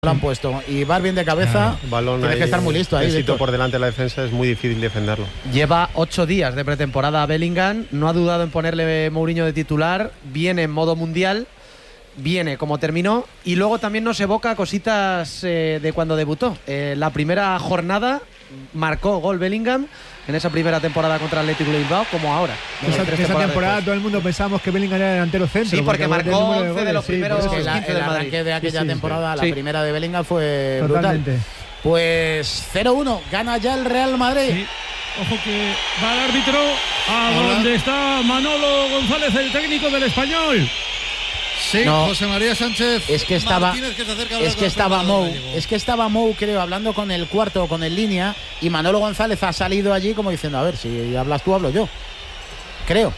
Lo han puesto y vas bien de cabeza, balón tienes ahí, que estar muy listo ahí. Por delante de la defensa es muy difícil defenderlo. Lleva 8 días de pretemporada a Bellingham, no ha dudado en ponerle Mourinho de titular, viene en modo mundial, viene como terminó y luego también nos evoca cositas de cuando debutó. La primera jornada marcó gol Bellingham en esa primera temporada contra el Atlético de Bilbao, como ahora. Esa temporada todo el mundo pensábamos que Bellingham era delantero centro. Sí, porque marcó 11 de los primeros 15 del arranque de aquella temporada, la primera de Bellingham fue totalmente brutal. Pues 0-1, gana ya el Real Madrid. Sí. Ojo que va el árbitro a donde está Manolo González, el técnico del Español. Sí, no, José María Sánchez. Es que estaba Mou, creo, hablando con el cuarto, con el línea, y Manolo González ha salido allí como diciendo, a ver, si hablas tú, hablo yo. Creo.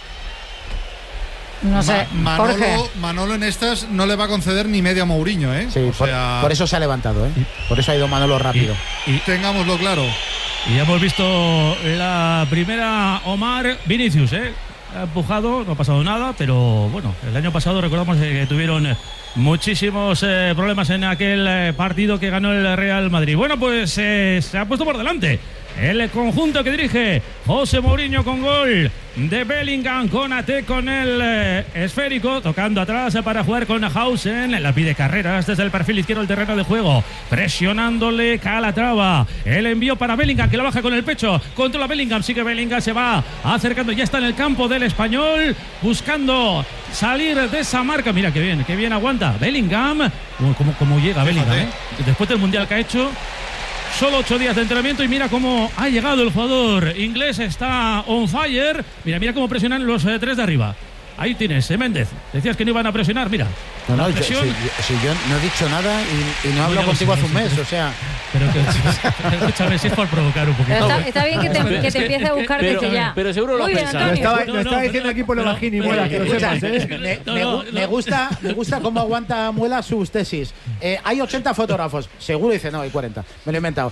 No sé. Manolo en estas no le va a conceder ni media a Mourinho, ¿eh? Sí, por eso se ha levantado, ¿eh? Por eso ha ido Manolo rápido. Y tengámoslo claro. Y hemos visto la primera Omar Vinicius, ha empujado, no ha pasado nada, pero bueno, el año pasado recordamos que tuvieron muchísimos problemas en aquel partido que ganó el Real Madrid. Bueno, pues se ha puesto por delante el conjunto que dirige José Mourinho con gol de Bellingham, Konaté con el esférico, tocando atrás para jugar con Hausen, la pide Carreras desde el perfil izquierdo del terreno de juego, presionándole Calatrava, el envío para Bellingham que la baja con el pecho, controla Bellingham, sigue Bellingham, se va acercando, ya está en el campo del Español, buscando salir de esa marca, mira qué bien aguanta Bellingham, como llega Bellingham, después del mundial que ha hecho. Solo 8 días de entrenamiento y mira cómo ha llegado el jugador inglés, está on fire. Mira cómo presionan los 3 de arriba. Ahí tienes, Méndez. Decías que no iban a presionar, mira. No, yo no he dicho nada y no hablo contigo hace un mes, o sea. Pero escúchame, si es por provocar un poquito. Está bien que te empiece a buscar desde ya. Pero seguro lo has pensado. Lo estaba diciendo aquí por lo bajín y Muela, que lo sepas, Me gusta cómo aguanta Muela sus tesis. Hay 80 fotógrafos. Seguro dice, no, hay 40. Me lo he inventado.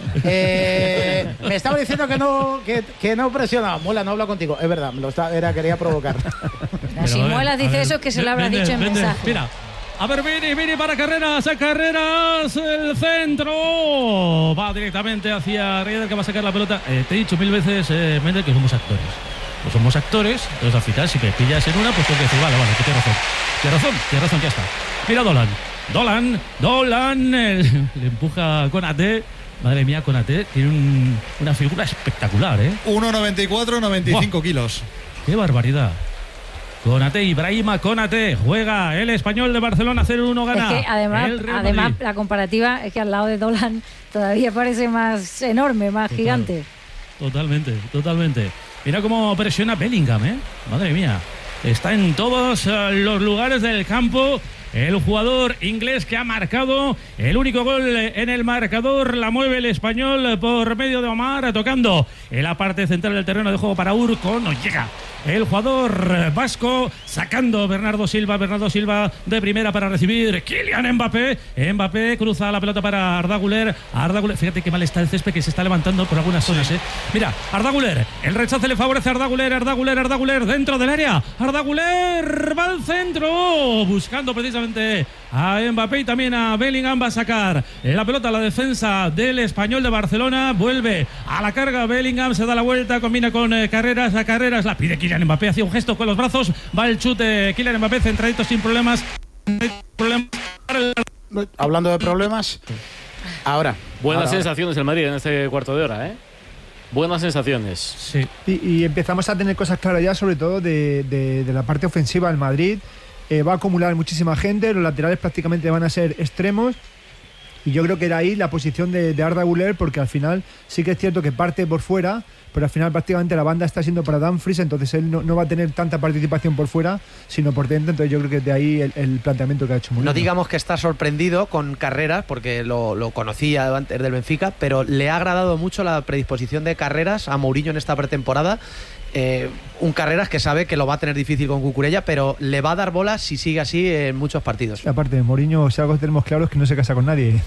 Me estaba diciendo que no presionaba. Muela, no habla contigo. Es verdad, quería provocar. Si Muelas dice eso, es que se lo habrá dicho en mensaje. Mira. A ver, Vini para Carreras, el centro. Va directamente hacia Rieder, que va a sacar la pelota. Te he dicho 1000 veces, Méndez, que somos actores. Pues somos actores, entonces al final, si me pillas en una, pues tengo que decir, vale, que tienes razón, ya está. Mira Dolan, le empuja Konaté. Madre mía, Konaté tiene una figura espectacular, 1,94, 95 kilos. ¡Qué barbaridad! Konaté, Ibrahima Konaté, juega el Español de Barcelona, 0-1 gana. Es que además la comparativa es que al lado de Dolan todavía parece más enorme, más gigante. Totalmente. Mira cómo presiona Bellingham, madre mía. Está en todos los lugares del campo. El jugador inglés que ha marcado el único gol en el marcador, la mueve el Español por medio de Omar, tocando en la parte central del terreno de juego para Urco, no llega el jugador vasco, sacando Bernardo Silva de primera para recibir Kylian Mbappé cruza la pelota para Arda Güler, fíjate qué mal está el césped, que se está levantando por algunas zonas, mira, Arda Güler, el rechace le favorece a Arda Güler dentro del área, Arda Güler va al centro, buscando precisamente a Mbappé y también a Bellingham, va a sacar la pelota a la defensa del Español de Barcelona, vuelve a la carga Bellingham, se da la vuelta, combina con Carreras, la pide Kylian Mbappé, hacía un gesto con los brazos, va el chute Kylian Mbappé, centradito sin problemas. Hablando de problemas, ahora. Buenas sensaciones el Madrid en este cuarto de hora, Buenas sensaciones. Sí. Y empezamos a tener cosas claras ya, sobre todo de la parte ofensiva del Madrid. Va a acumular muchísima gente, los laterales prácticamente van a ser extremos y yo creo que era ahí la posición de Arda Güler, porque al final sí que es cierto que parte por fuera, pero al final prácticamente la banda está siendo para Dumfries, entonces él no va a tener tanta participación por fuera, sino por dentro, entonces yo creo que de ahí el planteamiento que ha hecho Mourinho. No digamos que está sorprendido con Carreras, porque lo conocía antes del Benfica, pero le ha agradado mucho la predisposición de Carreras a Mourinho en esta pretemporada. Un Carreras que sabe que lo va a tener difícil con Cucurella, pero le va a dar bolas si sigue así en muchos partidos. Y aparte, Mourinho, si algo tenemos claro es que no se casa con nadie.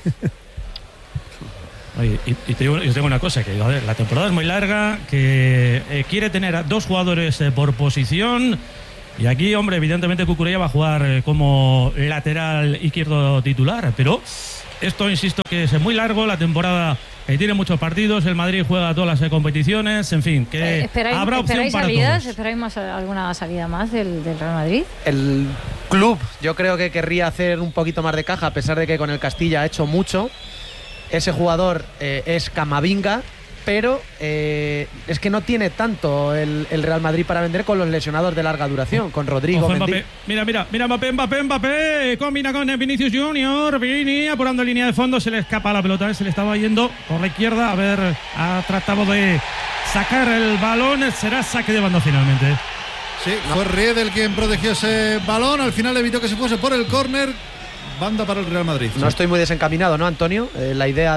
Oye, y te digo una cosa, que la temporada es muy larga, que quiere tener a 2 jugadores por posición, y aquí, hombre, evidentemente Cucurella va a jugar como lateral izquierdo titular, pero Esto, insisto, que es muy largo, la temporada tiene muchos partidos, el Madrid juega todas las competiciones, en fin, que habrá opción para todos. ¿Esperáis alguna salida más del Real Madrid? El club, yo creo que querría hacer un poquito más de caja, a pesar de que con el Castilla ha hecho mucho. Ese jugador es Camavinga, pero es que no tiene tanto el Real Madrid para vender con los lesionados de larga duración, con Rodrigo, Mbappé. Mira, Mbappé, combina con Vinicius Junior, Vini apurando línea de fondo, se le escapa la pelota, se le estaba yendo por la izquierda, ha tratado de sacar el balón, será saque de banda finalmente. Sí, fue Riedel quien protegió ese balón, al final evitó que se fuese por el córner. Banda para el Real Madrid. No estoy muy desencaminado, ¿no, Antonio? La idea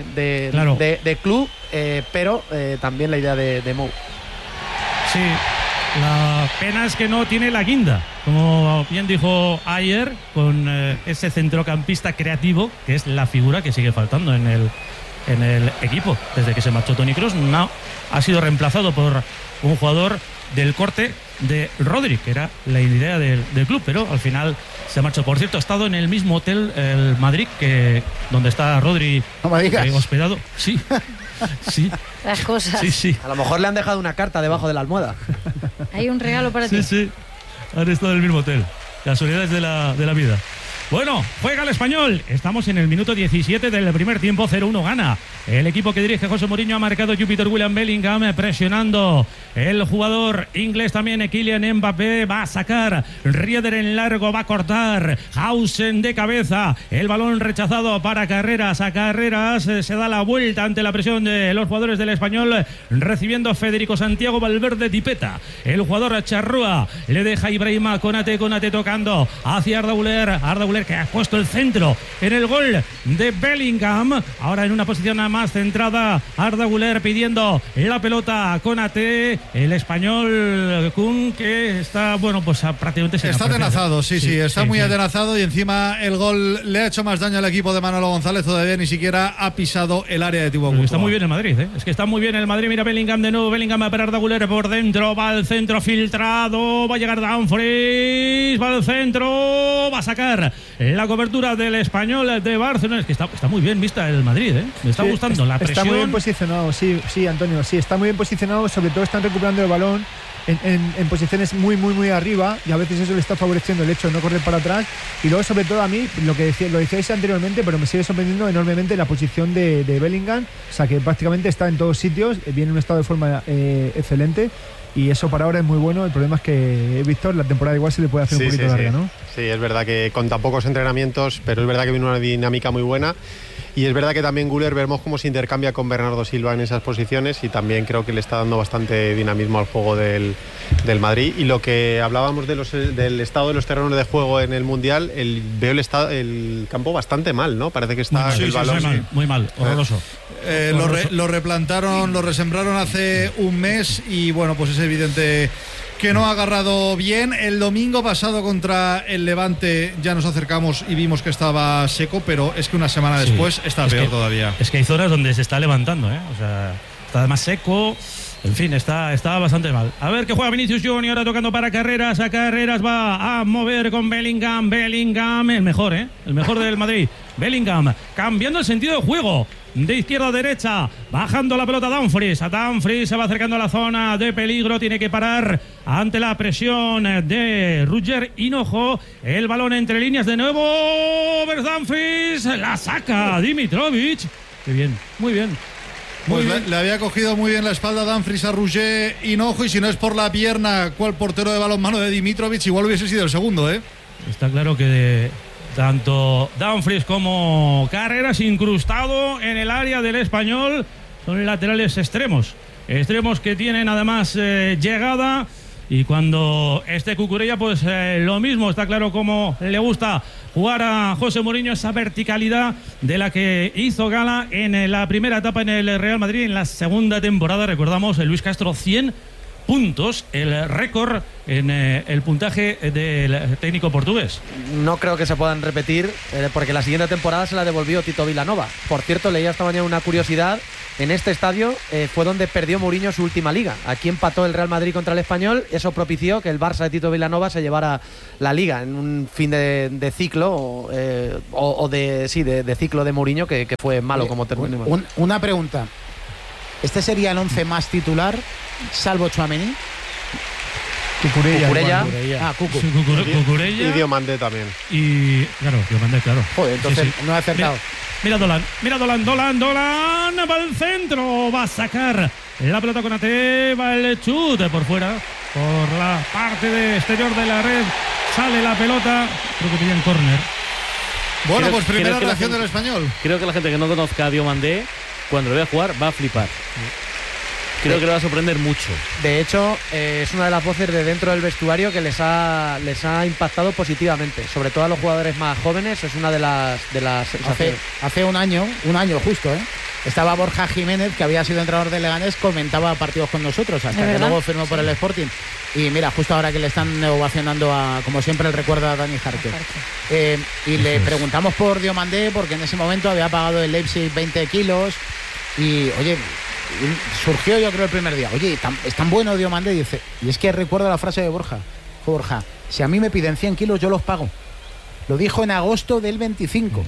de club, pero también la idea de Mou. Sí, la pena es que no tiene la guinda, como bien dijo ayer, con ese centrocampista creativo, que es la figura que sigue faltando en el equipo. Desde que se marchó Toni Kroos, no ha sido reemplazado por un jugador del corte de Rodri, que era la idea del club, pero al final se marchó. Por cierto, ha estado en el mismo hotel, el Madrid, que donde está Rodri hospedado. Sí, sí. Las cosas. Sí. A lo mejor le han dejado una carta debajo de la almohada. Hay un regalo para ti. Sí. Han estado en el mismo hotel. Casualidades de la vida. Bueno, juega el Español. Estamos en el minuto 17 del primer tiempo. 0-1 gana el equipo que dirige José Mourinho. Ha marcado Jupiter William Bellingham, presionando el jugador inglés también. Kylian Mbappé va a sacar. Rieder en largo, va a cortar. Hausen de cabeza. El balón rechazado para Carreras. A Carreras se da la vuelta ante la presión de los jugadores del Español. Recibiendo Federico Santiago Valverde Tipeta. El jugador Charrúa le deja Ibrahima Konate tocando hacia Arda Güler, que ha puesto el centro en el gol de Bellingham. Ahora en una posición más centrada, Arda Güler pidiendo la pelota a Konate. El español Kun, que está, bueno, pues prácticamente está atenazado, sí, está muy atenazado, y encima el gol le ha hecho más daño al equipo de Manolo González. Todavía ni siquiera ha pisado el área de Thibaut Courtois. Está muy bien el Madrid, es que está muy bien el Madrid. Mira Bellingham de nuevo, Bellingham para Arda Güler por dentro, va al centro filtrado, va a llegar Dumfries, va al centro, va a sacar la cobertura del Español de Barcelona. Es que está muy bien vista el Madrid, me está gustando la presión. Está muy bien posicionado, sí, Antonio, sí, está muy bien posicionado. Sobre todo están recuperando el balón en posiciones muy arriba, y a veces eso le está favoreciendo el hecho de no correr para atrás. Y luego, sobre todo, a mí, lo decíais anteriormente, pero me sigue sorprendiendo enormemente la posición de Bellingham. O sea, que prácticamente está en todos sitios, viene en un estado de forma excelente. Y eso para ahora es muy bueno. El problema es que, Víctor, la temporada igual se le puede hacer un poquito larga, ¿no? Sí, es verdad que con tan pocos entrenamientos, pero es verdad que viene una dinámica muy buena. Y es verdad que también Güler vemos cómo se intercambia con Bernardo Silva en esas posiciones, y también creo que le está dando bastante dinamismo al juego del Madrid. Y lo que hablábamos del estado de los terrenos de juego en el Mundial, veo el campo bastante mal, ¿no? Parece que está el balón muy mal, horroroso. Lo replantaron, lo resembraron hace un mes, y bueno, pues es evidente que no ha agarrado bien. El domingo pasado contra el Levante ya nos acercamos y vimos que estaba seco, pero es que una semana después está peor todavía. Es que hay zonas donde se está levantando, O sea, está más seco. En fin, está bastante mal. A ver qué juega Vinicius Junior, ahora tocando para Carreras. A Carreras va a mover con Bellingham, el mejor, el mejor del Madrid. Bellingham cambiando el sentido de juego, de izquierda a derecha, bajando la pelota a Dumfries se va acercando a la zona de peligro, tiene que parar ante la presión de Ruger Hinojo. El balón entre líneas de nuevo, Dumfries la saca Dimitrovic. Qué bien, muy bien. Pues le había cogido muy bien la espalda Dumfries a Ruger Hinojo, y si no es por la pierna, cual portero de balonmano de Dimitrovic, igual hubiese sido el segundo, Está claro que tanto Dumfries como Carreras, incrustado en el área del Español, son laterales extremos que tienen además llegada. Y cuando esté Cucurella, pues lo mismo. Está claro cómo le gusta jugar a José Mourinho, esa verticalidad de la que hizo gala en la primera etapa en el Real Madrid. En la segunda temporada, recordamos, Luis Castro, 100 puntos, el récord en el puntaje del técnico portugués. No creo que se puedan repetir, porque la siguiente temporada se la devolvió Tito Vilanova. Por cierto, leía esta mañana una curiosidad, en este estadio fue donde perdió Mourinho su última liga. Aquí empató el Real Madrid contra el Español, eso propició que el Barça de Tito Vilanova se llevara la liga en un fin de ciclo de ciclo de Mourinho que fue malo. Oye, como terminó. Una pregunta. ¿Este sería el 11 más titular, salvo Tchouaméni? Cucurella. Cucurella. Y Diomandé también. Y claro, Diomandé, claro. Joder, entonces sí. No he acertado. Mira Dolan va al centro, va a sacar la pelota con Ate, va el chute por fuera, por la parte exterior de la red, sale la pelota, creo que pilla en córner. Bueno, pues primera reacción del Español. Creo que la gente que no conozca a Diomandé, cuando lo vea jugar, va a flipar. Creo que le va a sorprender mucho. De hecho, es una de las voces de dentro del vestuario que les ha impactado positivamente. Sobre todo a los jugadores más jóvenes, es una de las hace un año justo, estaba Borja Jiménez, que había sido entrenador de Leganés, comentaba partidos con nosotros, hasta que luego firmó por el Sporting. Y mira, justo ahora que le están ovacionando como siempre el recuerdo a Dani Jarque. Y le preguntamos por Diomandé, porque en ese momento había pagado el Leipzig 20 kilos. Y, oye, surgió yo creo el primer día. Oye, es tan bueno Diomandé, dice. Y es que recuerdo la frase de Borja. Si a mí me piden 100 kilos, yo los pago. Lo dijo en agosto del 25.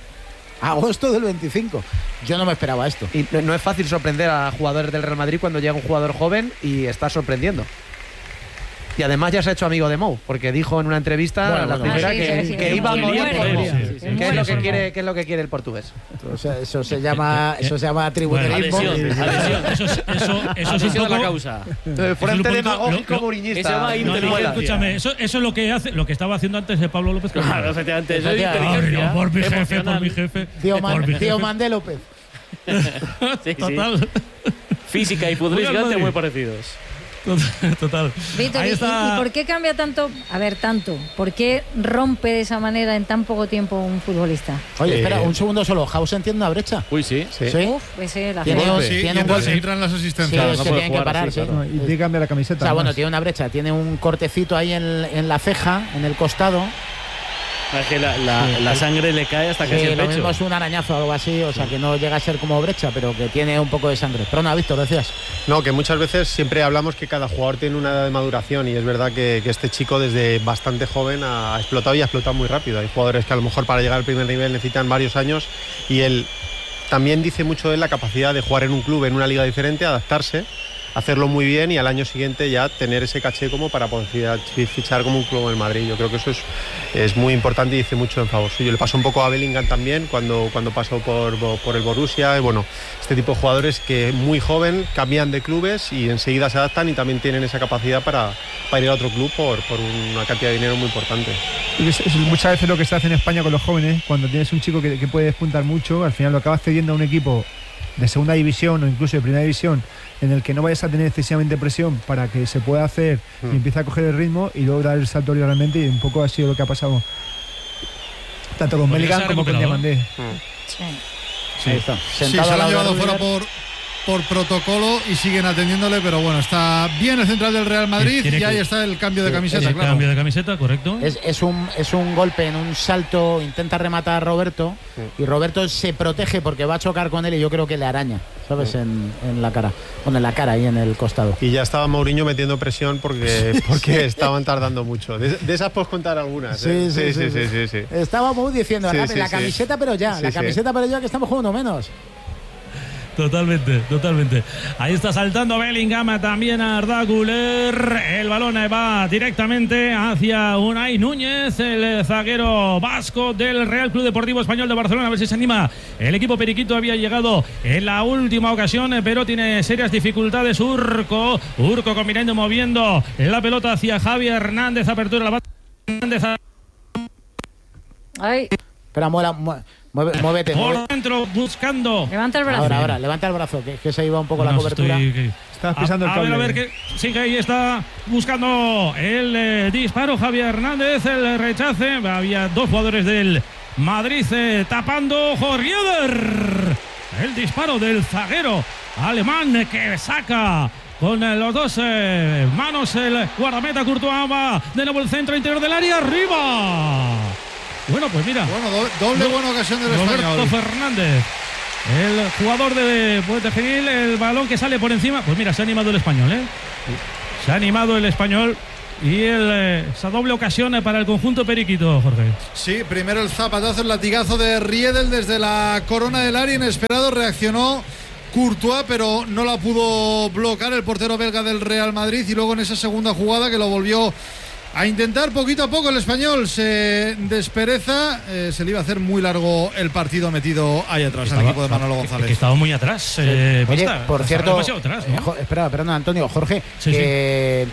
Yo no me esperaba esto. Y no es fácil sorprender a jugadores del Real Madrid cuando llega un jugador joven y está sorprendiendo. Y además ya se ha hecho amigo de Mou, porque dijo en una entrevista que iba a morir por él. ¿Qué es lo que quiere el portugués? O sea, eso se llama tribunerismo. Eso es un poco la causa. Frente demagógico mourinhista. Escúchame, eso es lo que hace, lo que estaba haciendo antes de Pablo López. Claro, efectivamente. Eso es inteligencia. Por mi jefe. Diomandé López. Total. Física y futbolísticamente muy parecidos. Total. Víctor, ¿y por qué cambia tanto? ¿Por qué rompe de esa manera en tan poco tiempo un futbolista? Oye, espera, un segundo solo. Hausen tiene una brecha. Uy, sí. Uf, pues la tiene un golpe. Entran las asistencias. Sí, se tienen que parar. Sí. Y tiene que cambiar la camiseta. O sea, bueno, tiene una brecha. Tiene un cortecito ahí en la ceja, en el costado. Es que la sangre le cae hasta casi el pecho. Lo mismo es un arañazo o algo así, o sea que no llega a ser como brecha, pero que tiene un poco de sangre. Pero no, Víctor, decías. No, que muchas veces siempre hablamos que cada jugador tiene una edad de maduración y es verdad que este chico desde bastante joven ha explotado y ha explotado muy rápido. Hay jugadores que a lo mejor para llegar al primer nivel necesitan varios años y él también dice mucho de la capacidad de jugar en un club, en una liga diferente, adaptarse, hacerlo muy bien y al año siguiente ya tener ese caché como para poder fichar como un club en el Madrid. Yo creo que eso es muy importante y dice mucho en favor suyo. Le pasó un poco a Bellingham también cuando pasó por el Borussia. Y bueno, este tipo de jugadores que muy joven cambian de clubes y enseguida se adaptan y también tienen esa capacidad para ir a otro club por una cantidad de dinero muy importante. Es muchas veces lo que se hace en España con los jóvenes, cuando tienes un chico que puede despuntar mucho, al final lo acabas cediendo a un equipo de segunda división o incluso de primera división en el que no vayas a tener excesivamente presión para que se pueda hacer y empiece a coger el ritmo y luego dar el salto realmente, y un poco ha sido lo que ha pasado tanto con Bellingham como con Diomandé. Ahí está. Sí, se lo han llevado fuera por protocolo y siguen atendiéndole, pero bueno, está bien el central del Real Madrid y ahí está el cambio de camiseta, claro. Cambio de camiseta, correcto. Es un golpe en un salto, intenta rematar a Roberto y Roberto se protege porque va a chocar con él y yo creo que le araña, ¿sabes? En la cara, en la cara y en el costado. Y ya estaba Mourinho metiendo presión porque estaban tardando mucho. De esas puedes contar algunas. Sí. Estaba muy diciendo, la camiseta, pero ya, pero ya que estamos jugando menos. Totalmente. Ahí está saltando Bellingham, también Arda Güler. El balón va directamente hacia Unai Núñez, el zaguero vasco del Real Club Deportivo Español de Barcelona. A ver si se anima. El equipo periquito había llegado en la última ocasión, pero tiene serias dificultades. Urco combinando, moviendo la pelota hacia Javi Hernández. Apertura la Hernández. Ay. Espera, muévete. Por dentro, buscando. Levanta el brazo. Ahora, levanta el brazo, que se iba un poco la cobertura. Estás pisando el cable. A ver, que sigue ahí, está buscando el disparo Javier Hernández, el rechace. Había dos jugadores del Madrid tapando. Jorrieder. El disparo del zaguero alemán que saca con los dos manos el guardameta Courtois. Va de nuevo el centro interior del área, arriba. Bueno, pues mira. Doble buena ocasión del Español. Roberto Fernández. el jugador de Puente Genil, el balón que sale por encima. Pues mira, se ha animado el Español, ¿eh? Se ha animado el Español. Y esa doble ocasión para el conjunto periquito, Jorge. Sí, primero el zapatazo, el latigazo de Riedel desde la corona del área, inesperado, reaccionó Courtois, pero no la pudo bloquear el portero belga del Real Madrid. Y luego en esa segunda jugada que lo volvió a intentar poquito a poco, el Español se despereza. Se le iba a hacer muy largo el partido metido ahí atrás al equipo de Manolo González. Que estaba muy atrás. Oye, por cierto, atrás, ¿no? Perdón, Antonio, Jorge, Sí, he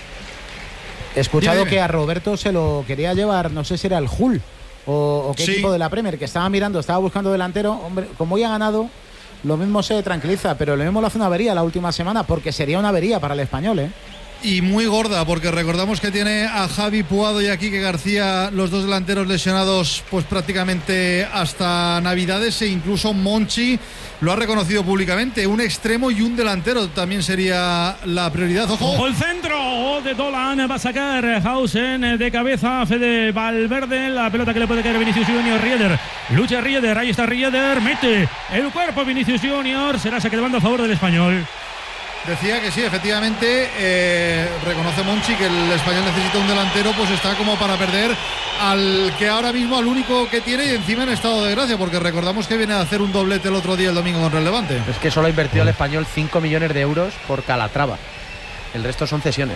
escuchado Dime. que a Roberto se lo quería llevar, no sé si era el Hull o qué equipo de la Premier, que estaba mirando, estaba buscando delantero. Hombre, como hoy ha ganado, lo mismo se tranquiliza, pero lo mismo lo hace una avería la última semana, porque sería una avería para el Español, ¿eh? Y muy gorda, porque recordamos que tiene a Javi Puado y a Quique García, los dos delanteros lesionados pues prácticamente hasta Navidades, e incluso Monchi lo ha reconocido públicamente. Un extremo y un delantero también sería la prioridad. Ojo el centro de Dolan, va a sacar Hausen de cabeza, Fede Valverde, la pelota que le puede caer Vinicius Junior. Rieder, lucha Rieder, ahí está Rieder, mete el cuerpo Vinicius Junior, será saque de banda a favor del Español. Decía que sí, efectivamente, reconoce Monchi que el Español necesita un delantero, pues está como para perder al que ahora mismo, al único que tiene, y encima en estado de gracia, porque recordamos que viene a hacer un doblete el otro día, el domingo, contra el Levante. Es que solo ha invertido el Español 5 millones de euros por Calatrava. El resto son cesiones.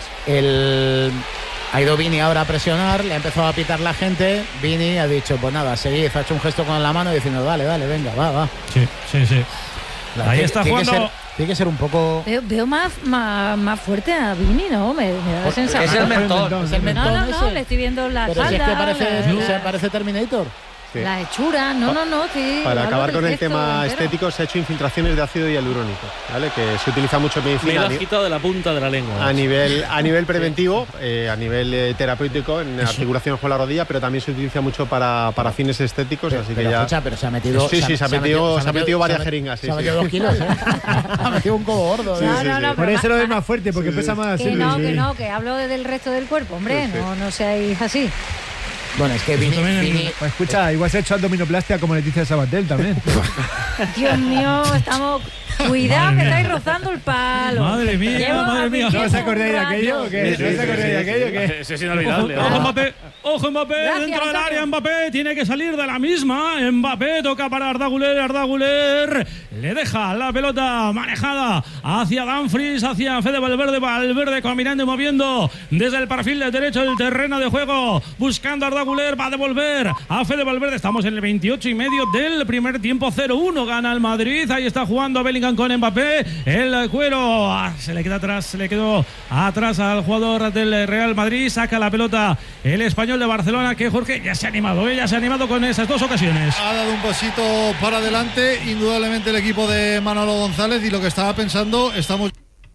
Ha ido Vini ahora a presionar, le ha empezado a pitar la gente. Vini ha dicho, pues nada, seguid, ha hecho un gesto con la mano diciendo, dale, venga, va. Sí. Ahí está jugando. Tiene que ser un poco. Veo más fuerte a Vini, ¿no? Me da la sensación. Es el mentón. Es el mentón No, ese. le estoy viendo la Pero si es que espalda, parece Terminator. Sí. la hechura. No, sí. Para hablo acabar del con el gesto tema entero. estético, se ha hecho infiltraciones de ácido hialurónico, ¿vale? Que se utiliza mucho en Me medicina lo has quitado de la punta de la lengua. a nivel preventivo, a nivel terapéutico, en articulaciones con la rodilla, pero también se utiliza mucho para fines estéticos, así que ya. Escucha, pero se ha metido. Sí, se ha metido varias jeringas. Se ha metido 2 kilos, ¿eh? Ha metido un codo gordo. Sí, ¿eh? sí, sí. Por eso lo ves más fuerte, porque pesa más. Que Silvio, no, sí. que hablo del resto del cuerpo, hombre. Sí, sí. No seáis así. Bueno, es que Eso Vini. también Pues escucha, igual se ha hecho abdominoplastia como Leticia Sabatel también. Dios mío, estamos. Cuidado, Madre que mía. estáis rozando el palo. Madre mía, Llevo madre mía. aprendiendo ¿No os acordáis de un aquello? rato. ¿Qué? ¿No os acordáis de aquello? ¿Qué? Ese es inolvidable. Ojo Mbappé, Gracias, dentro del Antonio. área. Mbappé tiene que salir de la misma. Mbappé toca para Arda Güler, le deja la pelota manejada hacia Dumfries, hacia Fede Valverde caminando y moviendo desde el perfil de derecho del terreno de juego, buscando a Arda Güler, va a devolver a Fede Valverde. Estamos en el 28,5 del primer tiempo. 0-1 gana el Madrid. Ahí está jugando Bellingham con Mbappé. El cuero se le quedó atrás al jugador del Real Madrid. Saca la pelota el Español de Barcelona, que Jorge ya se ha animado con esas dos ocasiones. Ha dado un pasito para adelante, indudablemente, el equipo de Manolo González, y lo que estaba pensando, estamos.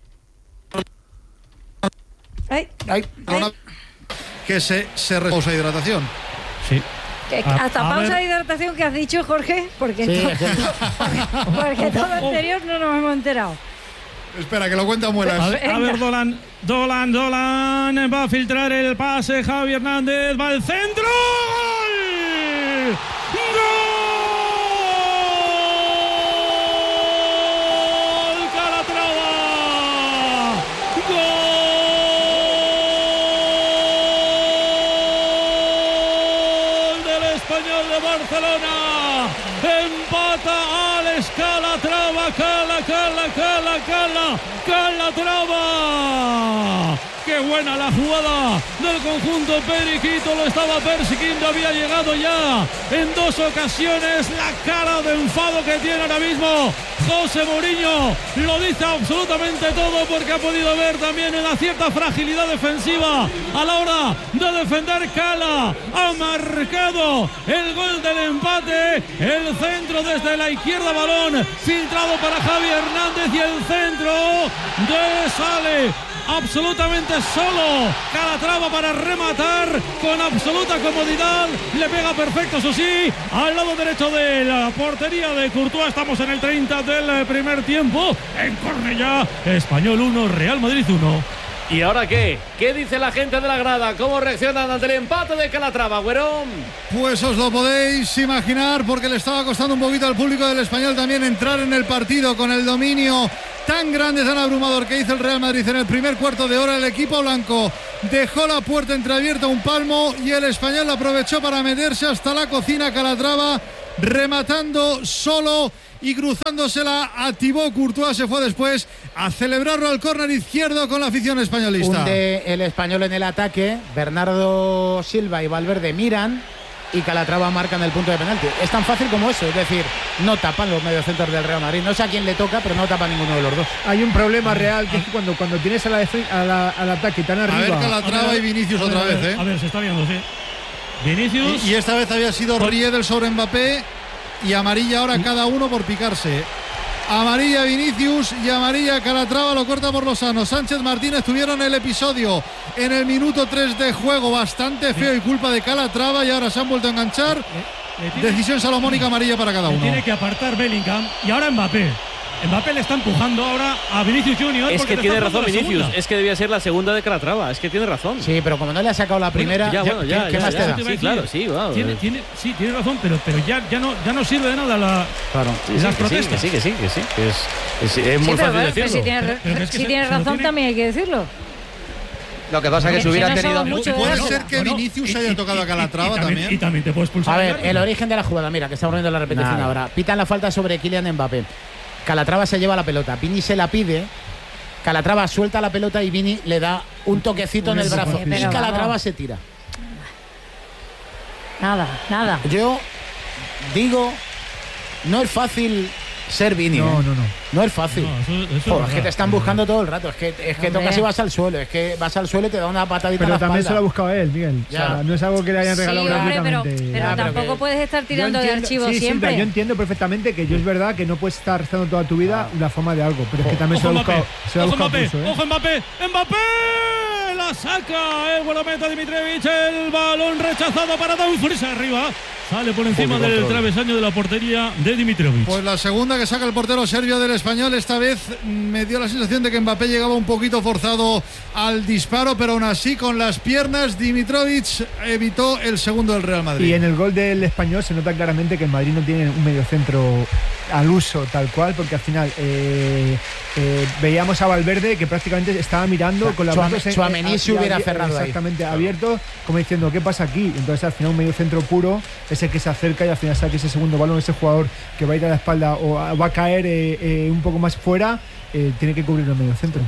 Ay, Que se reposa hidratación. Sí. hasta A pausa ver. de hidratación que has dicho, Jorge, porque, Sí, todo, es que- porque todo lo anterior no nos hemos enterado. Espera, que lo cuenta Muelas. A ver, Dolan va a filtrar el pase. Javi Hernández va al centro. ¡Gol! ¡Calatrava! ¡Gol del Español de Barcelona! Empata Alex Calatrava. Calatrava. ¡Qué buena la jugada del conjunto periquito! Lo estaba persiguiendo, había llegado ya en 2 ocasiones. La cara de enfado que tiene ahora mismo José Mourinho lo dice absolutamente todo, porque ha podido ver también en la cierta fragilidad defensiva a la hora de defender. Cala ha marcado el gol del empate. El centro desde la izquierda, balón filtrado para Javi Hernández, y el centro de sale absolutamente solo Calatrava para rematar con absoluta comodidad. Le pega perfecto, eso sí, al lado derecho de la portería de Courtois. Estamos en el 30 del primer tiempo. En Cornellá, Español 1, Real Madrid 1. ¿Y ahora qué? ¿Qué dice la gente de la grada? ¿Cómo reaccionan ante el empate de Calatrava, Güero? Pues os lo podéis imaginar, porque le estaba costando un poquito al público del Español también entrar en el partido con el dominio tan grande, tan abrumador que hizo el Real Madrid en el primer cuarto de hora. El equipo blanco dejó la puerta entreabierta un palmo y el Español la aprovechó para meterse hasta la cocina. Calatrava rematando solo y cruzándosela a Thibaut Courtois. Se fue después a celebrarlo al córner izquierdo con la afición españolista. Hunde el Español en el ataque. Bernardo Silva y Valverde miran y Calatrava marcan el punto de penalti. Es tan fácil como eso, es decir, no tapan los mediocentros del Real Madrid. No sé a quién le toca, pero no tapa ninguno de los dos. Hay un problema real, que es que cuando tienes al ataque tan arriba. A ver, Calatrava y Vinicius otra vez, ¿eh? A ver, se está viendo, sí. Vinicius. Y esta vez había sido Riedel sobre Mbappé y amarilla ahora cada uno por picarse. Amarilla Vinicius y amarilla Calatrava, lo corta por Lozano. Sánchez Martínez tuvieron el episodio en el minuto 3 de juego bastante feo y culpa de Calatrava, y ahora se han vuelto a enganchar. Decisión salomónica, amarilla para cada uno. Tiene que apartar Bellingham y ahora Mbappé. Mbappé le está empujando ahora a Vinicius Junior. Es que tiene razón Vinicius, es que debía ser la segunda de Calatrava, es que tiene razón. Sí, pero como no le ha sacado la primera, ¿qué más te da? Sí, claro, sí, wow. Tiene razón, pero ya no sirve de nada las protestas. Que sí. Es muy fácil decirlo. Si tiene razón, también hay que decirlo. Lo que pasa es que si hubiera tenido... Puede ser que Vinicius haya tocado a Calatrava también. Y también te puedes pulsar. A ver, el origen de la jugada, mira, que estamos viendo la repetición ahora. Pitan la falta sobre Kylian Mbappé. Calatrava se lleva la pelota, Vini se la pide, Calatrava suelta la pelota y Vini le da un toquecito en el brazo y Calatrava se tira. Nada. Yo digo, no es fácil ser Vini. No es fácil. Es que te están buscando todo el rato. Es que tocas y vas al suelo. Es que vas al suelo y te da una patadita en la espalda. Pero también se lo ha buscado él, Miguel. O sea, no es algo que le hayan regalado gratuitamente. Pero tampoco puedes estar tirando de archivos siempre. Yo entiendo perfectamente que es verdad que no puedes estar restando toda tu vida la forma de algo. Pero es que también se lo ha buscado. ¡Ojo Mbappé! ¡Mbappé! La saca el guardameta Dimitrovic. El balón rechazado para Dumfries arriba. Sale por encima del travesaño de la portería de Dimitrovic. Pues la segunda que saca el portero serbio del Español. Esta vez me dio la sensación de que Mbappé llegaba un poquito forzado al disparo, pero aún así con las piernas Dimitrovic evitó el segundo del Real Madrid. Y en el gol del Español se nota claramente que el Madrid no tiene un mediocentro al uso tal cual, porque al final veíamos a Valverde que prácticamente estaba mirando con la brazos Tchouaméni se hubiera cerrado exactamente ahí, abierto, como diciendo ¿qué pasa aquí? Entonces al final un mediocentro puro es el que se acerca y al final saque ese segundo balón, ese jugador que va a ir a la espalda o va a caer un poco más fuera, tiene que cubrir el mediocentro.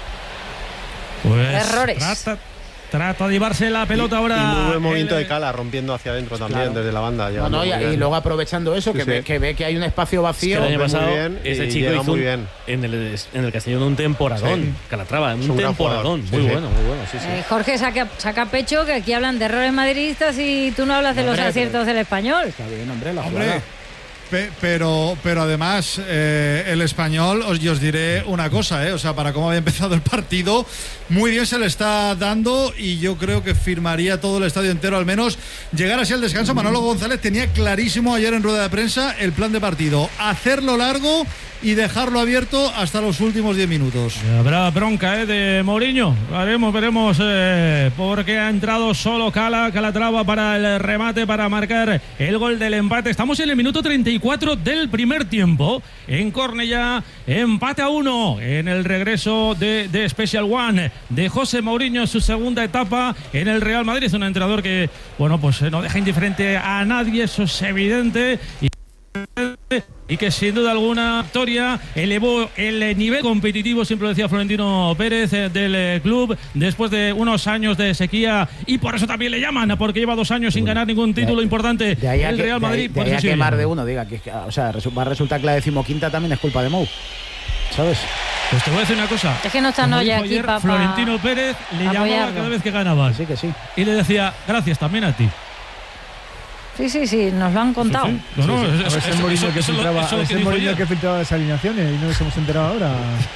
Pues errores. Trata de llevarse la pelota ahora. Y muy buen movimiento de Cala, rompiendo hacia adentro también, desde la banda. Y luego aprovechando eso, que ve que hay un espacio vacío. Es que el año pasado ese chico hizo muy bien. En el Castellón un temporadón. Sí. Calatrava, un temporadón. Muy bueno. Sí. Jorge saca pecho, que aquí hablan de errores madridistas y tú no hablas de los aciertos del Español. Está bien, hombre, la jugada. Pero además el Español, os diré una cosa, o sea, para cómo había empezado el partido, muy bien se le está dando y yo creo que firmaría todo el estadio entero al menos llegar así al descanso. Manolo González tenía clarísimo ayer en rueda de prensa el plan de partido, hacerlo largo y dejarlo abierto hasta los últimos 10 minutos. Habrá bronca de Mourinho. Veremos porque ha entrado solo Calatrava para el remate, para marcar el gol del empate. Estamos en el minuto 34 del primer tiempo. En Cornellá, empate a 1 en el regreso de Special One de José Mourinho en su segunda etapa en el Real Madrid. Es un entrenador que, pues no deja indiferente a nadie, eso es evidente. Y que sin duda alguna victoria elevó el nivel competitivo, siempre lo decía Florentino Pérez, del club después de unos años de sequía, y por eso también le llaman, porque lleva 2 años sin ganar ningún título importante el Real Madrid. De ahí a que más de uno diga que va a resultar que la 15ª también es culpa de Mou, ¿sabes? Pues te voy a decir una cosa. Es que no está Noya aquí para Florentino Pérez le llamaba cada vez que ganaba. Sí, que sí. Y le decía gracias también a ti. Sí, nos lo han contado. Sí. No, A ver si es Mourinho que filtraba, eso lo que dijo ayer. que filtraba las alineaciones y no nos hemos enterado ahora.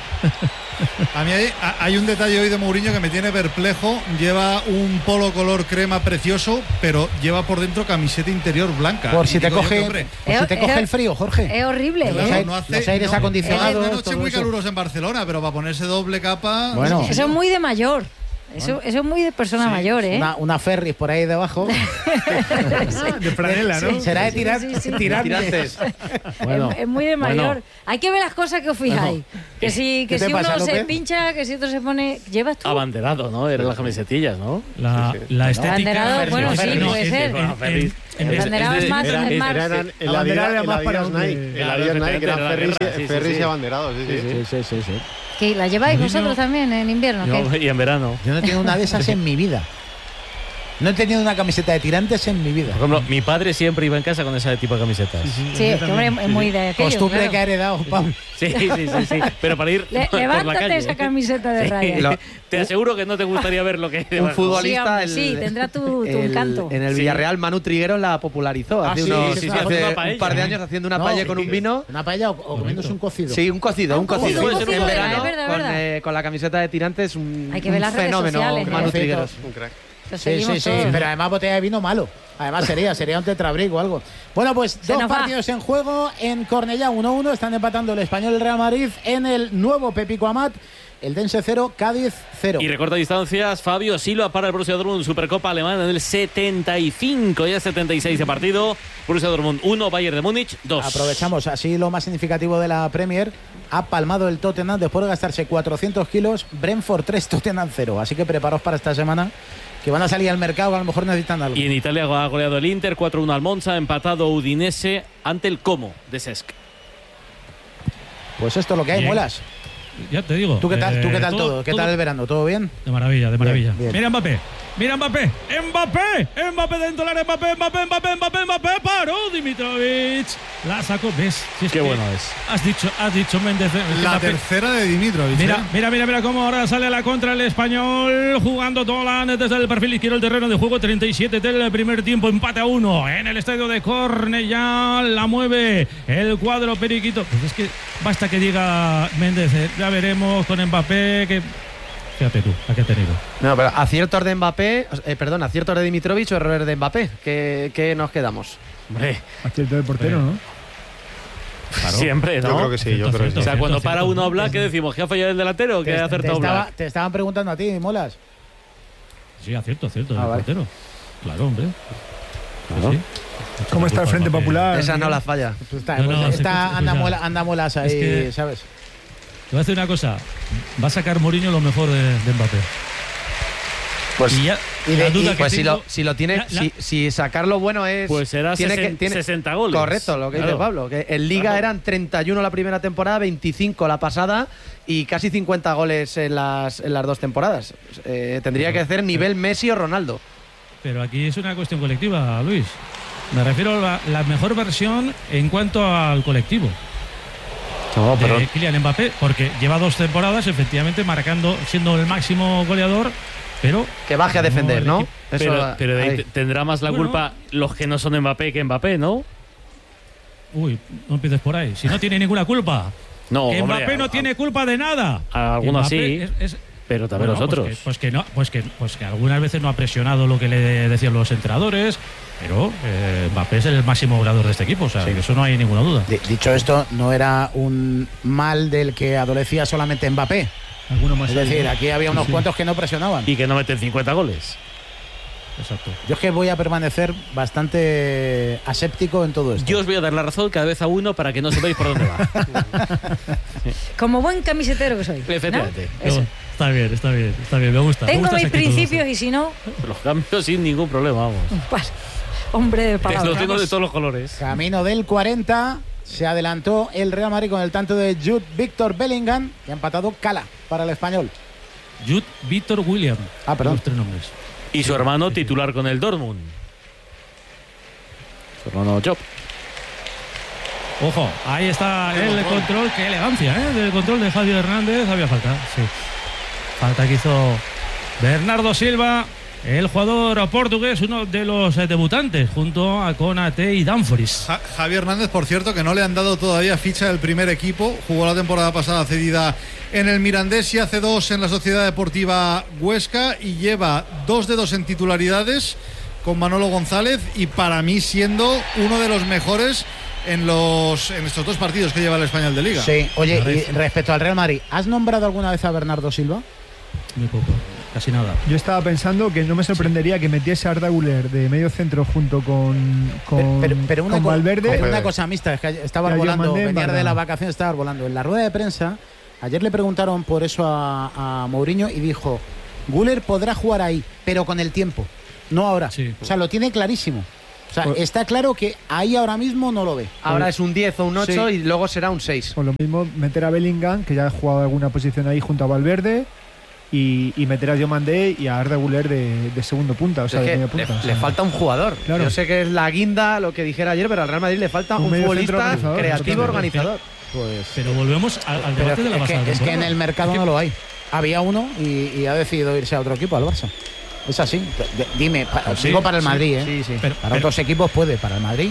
A mí hay un detalle hoy de Mourinho que me tiene perplejo. Lleva un polo color crema precioso, pero lleva por dentro camiseta interior blanca. Por si te Digo yo coge, que, hombre, por si te coge el frío, Jorge. Es horrible. claro, Los aires acondicionados, Es una noche todo muy eso. calurosa en Barcelona, pero para ponerse doble capa. Bueno. Eso es muy de mayor. Eso es muy de persona mayor, ¿eh? Una ferris por ahí debajo. De franela, ¿no? Será de Sí. tirantes. Bueno, Es muy de mayor. bueno. Hay que ver las cosas que os fijáis. Que si, ¿Qué que te si pasa, uno se López? pincha, que si otro se pone. ¿Llevas tú? Abanderado, ¿no? Eran las camisetillas, ¿no? La estética. Abanderado, bueno, sí, No, puede ser. en El abanderado es más en mar. Eran el La bandera Adidas era más para Nike. hombre. El Adidas Nike, que Era la eran guerra, sí, ferries sí. y abanderados. Sí. Que la lleváis Mourinho- vosotros también en invierno. No, ¿qué? y en verano. Yo no he tenido una de esas en mi vida. No he tenido una camiseta de tirantes en mi vida. Por ejemplo, mi padre siempre iba en casa con ese tipo de camisetas. Sí, es que hombre, es muy de aquello. Costumbre claro. que ha heredado, Pablo. Sí. Pero para ir por la Levántate calle. esa camiseta de rayas. Te aseguro que no te gustaría ver lo que hay Un debajo. futbolista. Sí, tendrá tu encanto. En el Sí. Villarreal, Manu Trigueros la popularizó Ah, hace, sí, unos, sí, sí, hace una un paella, par de ¿eh? años haciendo una No, paella con un vino. Una paella o comiéndose un cocido. Sí, un cocido. un cocido, un En cocido, verano, es verdad. con la camiseta de tirantes, Hay que ver las redes fenómeno, sociales, Manu ¿eh? Trigueros. Un crack. Lo Sí, seguimos sí, todos. pero además botella de vino malo. Además sería un tetrabric o algo. Bueno, pues Se dos nos va. partidos en juego. En Cornellá 1-1. Están empatando el Español y el Real Madrid. En el nuevo Pepico Amat, el Dense 0, Cádiz 0. Y recorta distancias, Fabio Silva para el Borussia Dortmund, Supercopa Alemana en el 75, ya 76 de partido. Borussia Dortmund 1, Bayern de Múnich 2. Aprovechamos así lo más significativo de la Premier. Ha palmado el Tottenham después de gastarse 400 kilos. Brentford 3, Tottenham 0. Así que preparaos para esta semana, que van a salir al mercado, a lo mejor necesitan algo. Y en Italia ha goleado el Inter, 4-1 al Monza, empatado Udinese ante el Como de Cesc. Pues esto es lo que hay, Bien. Muelas. Ya te digo. ¿Tú qué tal todo? ¿Qué tal el verano? ¿Todo bien? De maravilla, de maravilla. Bien. Mira Mbappé. Mbappé dentro del área. Mbappé. Paró Dimitrovic. La sacó. ¿Ves? Si es Qué que bueno es. Has dicho Méndez. La Mbappé. tercera de Dimitrovic. Mira cómo ahora sale a la contra el español, jugando Dolan desde el perfil izquierdo del terreno de juego, 37 del primer tiempo, empate a 1 en el estadio de Cornellá, la mueve el cuadro periquito. Pues es que basta que diga Méndez, ya veremos con Mbappé, que fíjate tú, ¿a qué ha tenido? No, pero aciertos de Mbappé, aciertos de Dimitrovic o errores de Mbappé. ¿Qué nos quedamos? Hombre, Acierto del portero, ¿no? Claro. siempre, ¿no? Yo creo que sí, yo creo que sí. O sea, cuando Cierto, para cierto. uno a Black, ¿qué decimos? ¿Que ha fallado el delantero o que ha acertado Black? Te estaban preguntando a ti, Molas. Sí, acierto, Ah, el vale. portero. Claro, hombre. Claro. Sí. ¿Cómo está el Frente Mbappé. Popular? Esa no la falla. Pues está, No, pues no, está escucha. anda Muelas ahí, Es que- ¿sabes? Te voy a decir una cosa. Va a sacar Mourinho lo mejor de Mbappé. Pues, Y ya, y de- la duda y- que pues tengo- si lo tiene, si sacar lo bueno es. Pues será tiene 60 goles. Correcto, lo que dice Claro. Pablo. Que en Liga Claro. eran 31 la primera temporada, 25 la pasada y casi 50 goles en las dos temporadas. Tendría que hacer nivel Messi o Ronaldo. Pero aquí es una cuestión colectiva, Luis. Me refiero a la mejor versión en cuanto al colectivo. No, De Kylian Mbappé, porque lleva 2 temporadas efectivamente marcando, siendo el máximo goleador, pero que baje a defender, el ¿no? equipo- Eso, Pero de ahí ahí. tendrá más la Bueno. culpa los que no son Mbappé que Mbappé, ¿no? Uy, no empieces por ahí. Si no tiene ninguna culpa. No, Que hombre, Mbappé no tiene culpa de nada. algunos Mbappé sí, pero también Bueno, los otros. Pues que algunas veces no ha presionado lo que le decían los entrenadores, pero Mbappé es el máximo goleador de este equipo, o sea, que eso no hay ninguna duda. Dicho esto, no era un mal del que adolecía solamente Mbappé. Alguno más Es ahí, decir, ¿no? aquí había unos cuantos que no presionaban. Y que no meten 50 goles. Exacto. Yo es que voy a permanecer bastante aséptico en todo esto. Yo os voy a dar la razón cada vez a uno para que no sepáis por dónde va. Como buen camisetero que soy. ¿no? Efectivamente. Eso. Está bien, me gusta. Tengo me gusta mis esa actitud. principios y si no, Los cambios sin ningún problema, vamos. pues, hombre de Los palabra. tengo de todos los colores. Camino del 40, se adelantó el Real Madrid con el tanto de Jude Víctor Bellingham y ha empatado Cala para el español. Jude Víctor William. Ah, perdón. Los 3 nombres. Y su hermano titular con el Dortmund. Su hermano Job. Ojo, ahí está el control, qué elegancia, ¿eh? Del control de Fabio Hernández. Había falta, sí. Falta que hizo Bernardo Silva. el jugador portugués, uno de los debutantes, junto a Konate y Dumfries. Javier Hernández, por cierto, que no le han dado todavía ficha del primer equipo. Jugó la temporada pasada cedida en el Mirandés y hace 2 en la Sociedad Deportiva Huesca y lleva 2 dedos en titularidades con Manolo González y para mí siendo uno de los mejores en estos 2 partidos que lleva el Español de Liga. Sí, oye, y respecto al Real Madrid, ¿has nombrado alguna vez a Bernardo Silva? Muy poco, casi nada. Yo estaba pensando que no me sorprendería que metiese a Arda Güler de medio centro junto con Valverde. Pero una cosa mixta, es que estaba volando, venía de las vacaciones, estaba volando. En la rueda de prensa, ayer le preguntaron por eso a Mourinho y dijo, Güler podrá jugar ahí, pero con el tiempo, no ahora. Sí. O sea, lo tiene clarísimo. O sea, está claro que ahí ahora mismo no lo ve. Ahora es un 10 o un 8 y luego será un 6. Por lo mismo, meter a Bellingham, que ya ha jugado alguna posición ahí junto a Valverde, y meter a Diomandé y a Arda Güler de segundo punta, o sea, de medio punta. Le falta un jugador. Claro. Yo sé que es la guinda lo que dijera ayer, pero al Real Madrid le falta un futbolista creativo, organizador. Pues, pero volvemos al debate de la pasada. Es que en el mercado no lo hay. Había uno y ha decidido irse a otro equipo, al Barça. Es así. Dime, sigo para el Madrid, ¿eh? Sí. Para otros equipos puede, para el Madrid.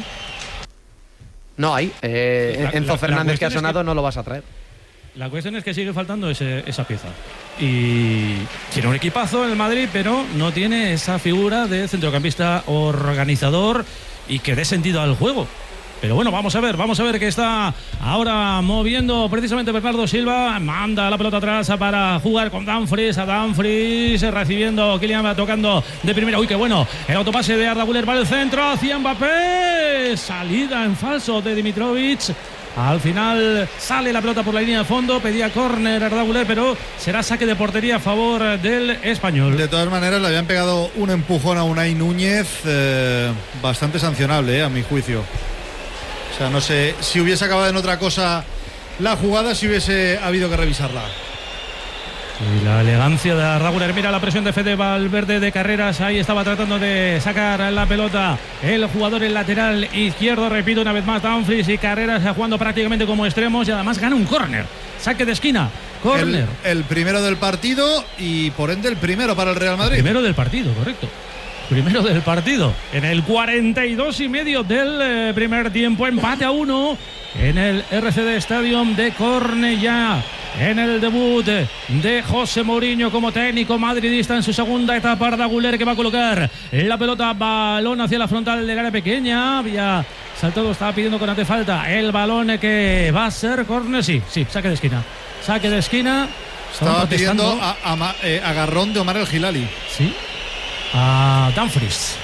No hay. Enzo Fernández, que ha sonado, no lo vas a traer. La cuestión es que sigue faltando esa pieza. Y tiene un equipazo en el Madrid, pero no tiene esa figura de centrocampista organizador y que dé sentido al juego. Pero bueno, vamos a ver que está ahora moviendo precisamente Bernardo Silva. Manda la pelota atrás para jugar con Dumfries. A Dumfries recibiendo, Kylian va tocando de primera. Uy, qué bueno. El autopase de Arda Güler para el centro hacia Mbappé. Salida en falso de Dimitrovic. Al final sale la pelota por la línea de fondo. Pedía córner Arda Güler, pero será saque de portería a favor del Español. De todas maneras, le habían pegado un empujón a Unai Núñez bastante sancionable, a mi juicio. O sea, no sé si hubiese acabado en otra cosa la jugada, si hubiese habido que revisarla. Y la elegancia de Arda Güler. Mira la presión de Fede Valverde de Carreras. Ahí estaba tratando de sacar la pelota el jugador, el lateral izquierdo. Repito una vez más, Dumfries y Carreras jugando prácticamente como extremos. Y además gana un córner. Saque de esquina. Córner. El primero del partido y por ende el primero para el Real Madrid. El primero del partido, correcto. Primero del partido. En el 42,5 del primer tiempo. Empate a 1 en el RCD Stadium de Cornellá. En el debut de José Mourinho como técnico madridista en su segunda etapa. Arda Güler, que va a colocar la pelota, balón hacia la frontal del área pequeña. Había saltado, estaba pidiendo con ante falta el balón, que va a ser córner. Sí, saque de esquina. Saque de esquina. Estaba pidiendo agarrón de Omar El Hilali. Sí. A Dumfries.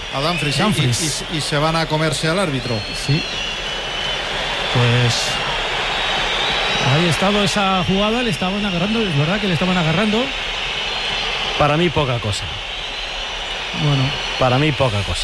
Y se van a comerse al árbitro. Sí. Pues ahí ha estado esa jugada, le estaban agarrando, es verdad que le estaban agarrando. Para mí poca cosa. Bueno, para mí poca cosa.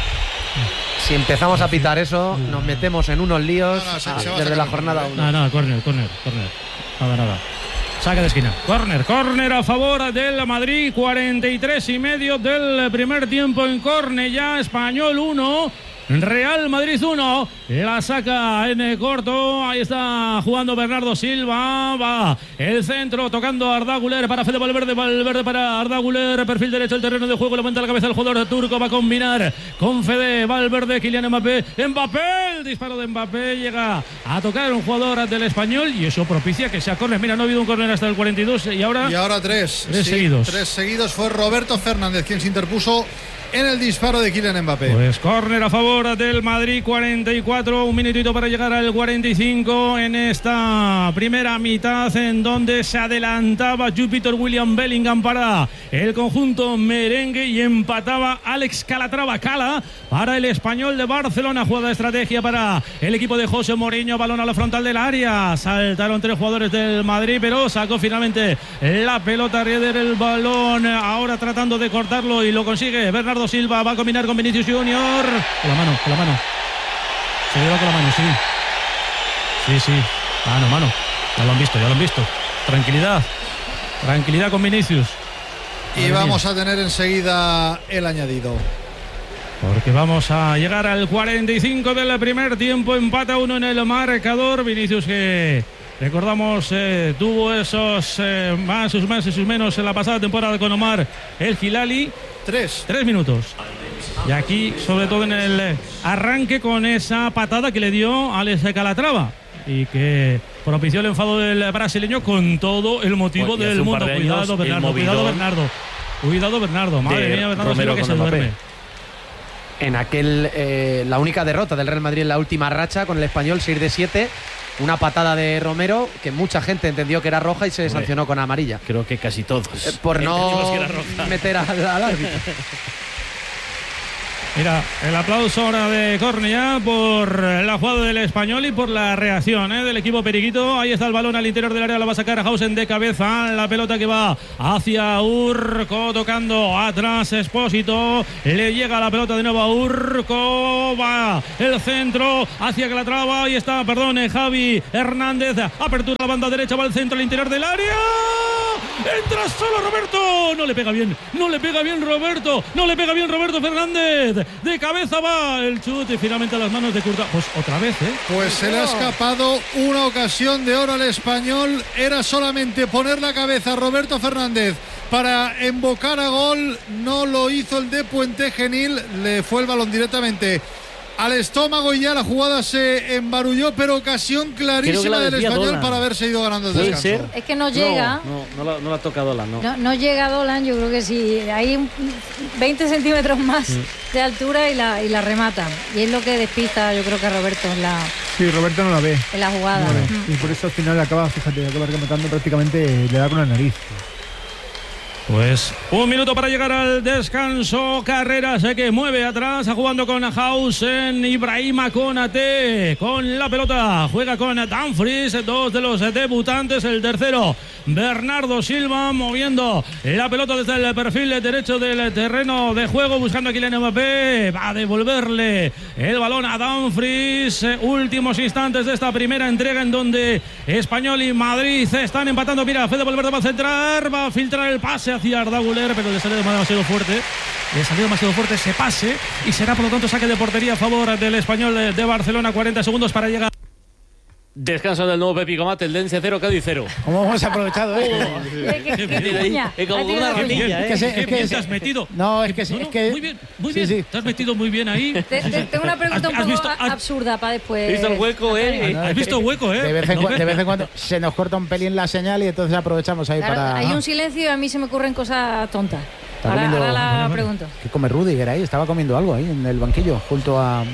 Si empezamos a pitar eso, nos metemos en unos líos desde la jornada 1. Nada, córner. Nada. Saque de esquina. Córner a favor del Madrid. 43,5 del primer tiempo en Cornellá. Español 1. Real Madrid 1, la saca en corto, ahí está jugando Bernardo Silva, va el centro tocando a Arda Güler para Fede Valverde, Valverde para Arda Güler, perfil derecho del terreno de juego, levanta la cabeza el jugador turco, va a combinar con Fede Valverde, Kylian Mbappé, el disparo de Mbappé, llega a tocar un jugador del Español y eso propicia que sea córner. Mira, no ha habido un córner hasta el 42 y ahora 3 seguidos. 3 seguidos, fue Roberto Fernández quien se interpuso en el disparo de Kylian Mbappé. Pues córner a favor del Madrid, 44, un minutito para llegar al 45 en esta primera mitad, en donde se adelantaba Jupiter William Bellingham para el conjunto merengue y empataba Alex Calatrava Cala para el Español de Barcelona. Jugada de estrategia para el equipo de José Mourinho, balón a la frontal del área, saltaron 3 jugadores del Madrid, pero sacó finalmente la pelota Rieder, el balón ahora tratando de cortarlo y lo consigue Bernardo Silva, va a combinar con Vinicius Junior. Con la mano. Se lleva con la mano, sí. Mano. Ya lo han visto. Tranquilidad con Vinicius. Y vamos a tener enseguida el añadido. Porque vamos a llegar al 45 del primer tiempo. Empata 1 en el marcador. Vinicius que Recordamos, tuvo esos más, sus más y sus menos en la pasada temporada con Omar El Hilali. 3 minutos. Y aquí, sobre todo en el arranque, con esa patada que le dio Alex Calatrava y que propició el enfado del brasileño con todo el motivo del mundo. Cuidado, Bernardo, cuidado, Bernardo. Cuidado, Bernardo. Madre mía, Bernardo Silva, que se duerme. En la única derrota del Real Madrid en la última racha con el Español, 6-7, una patada de Romero que mucha gente entendió que era roja y se sancionó con amarilla. Creo que casi todos. Por no meter al árbitro. Mira, el aplauso ahora de Cornellá por la jugada del Español y por la reacción del equipo periquito. Ahí está el balón al interior del área, lo va a sacar Hausen de cabeza. La pelota que va hacia Urco, tocando atrás Expósito. Le llega la pelota de nuevo a Urco. Va el centro hacia Calatrava. Ahí está, Javi Hernández. Apertura a la banda derecha, va el centro al interior del área. Entra solo Roberto. No le pega bien Roberto. No le pega bien Roberto Fernández. De cabeza va el chute finalmente a las manos de Courtois. Pues otra vez, Pues se le ha escapado una ocasión de oro al Español. Era solamente poner la cabeza a Roberto Fernández para embocar a gol. No lo hizo el de Puente Genil. Le fue el balón directamente al estómago y ya la jugada se embarulló, pero ocasión clarísima del Español Dolan para haberse ido ganando el descanso. ¿Puede ser? Es que no llega. No la toca Dolan, no llega Dolan. Yo creo que sí. Hay 20 centímetros más de altura y la remata. Y es lo que despista, yo creo que a Roberto en la... Sí, Roberto no la ve. En la jugada. Y por eso al final acaba rematando prácticamente, le da con la nariz. Pues 1 minuto para llegar al descanso. Carreras que mueve atrás, jugando con Hausen. Ibrahima Konate con la pelota, juega con Dumfries, 2 de los debutantes. El tercero, Bernardo Silva, moviendo la pelota desde el perfil derecho del terreno de juego, buscando a Kylian Mbappé. Va a devolverle el balón a Dumfries. Últimos instantes de esta primera entrega, en donde Español y Madrid están empatando. Mira, Fede Valverde va a centrar, va a filtrar el pase hacia Arda Güler, pero le salió demasiado fuerte. Ese pase, y será por lo tanto saque de portería a favor del Español de Barcelona. 40 segundos para llegar. Descanso del nuevo Pepi Comat, Tendencia 0, Cádiz 0. ¿Cómo hemos aprovechado, Como una rodilla, ¿Qué bien te has metido? No, es que muy bien. Sí. Te has metido muy bien ahí. Tengo una pregunta un poco absurda para después. ¿Has visto el hueco, ¿Has visto hueco, De vez en cuando se nos corta un pelín la señal y entonces aprovechamos ahí para... Hay un silencio y a mí se me ocurren cosas tontas. Ahora la pregunto. ¿Qué come Rudiger ahí? Estaba comiendo algo ahí en el banquillo, junto a...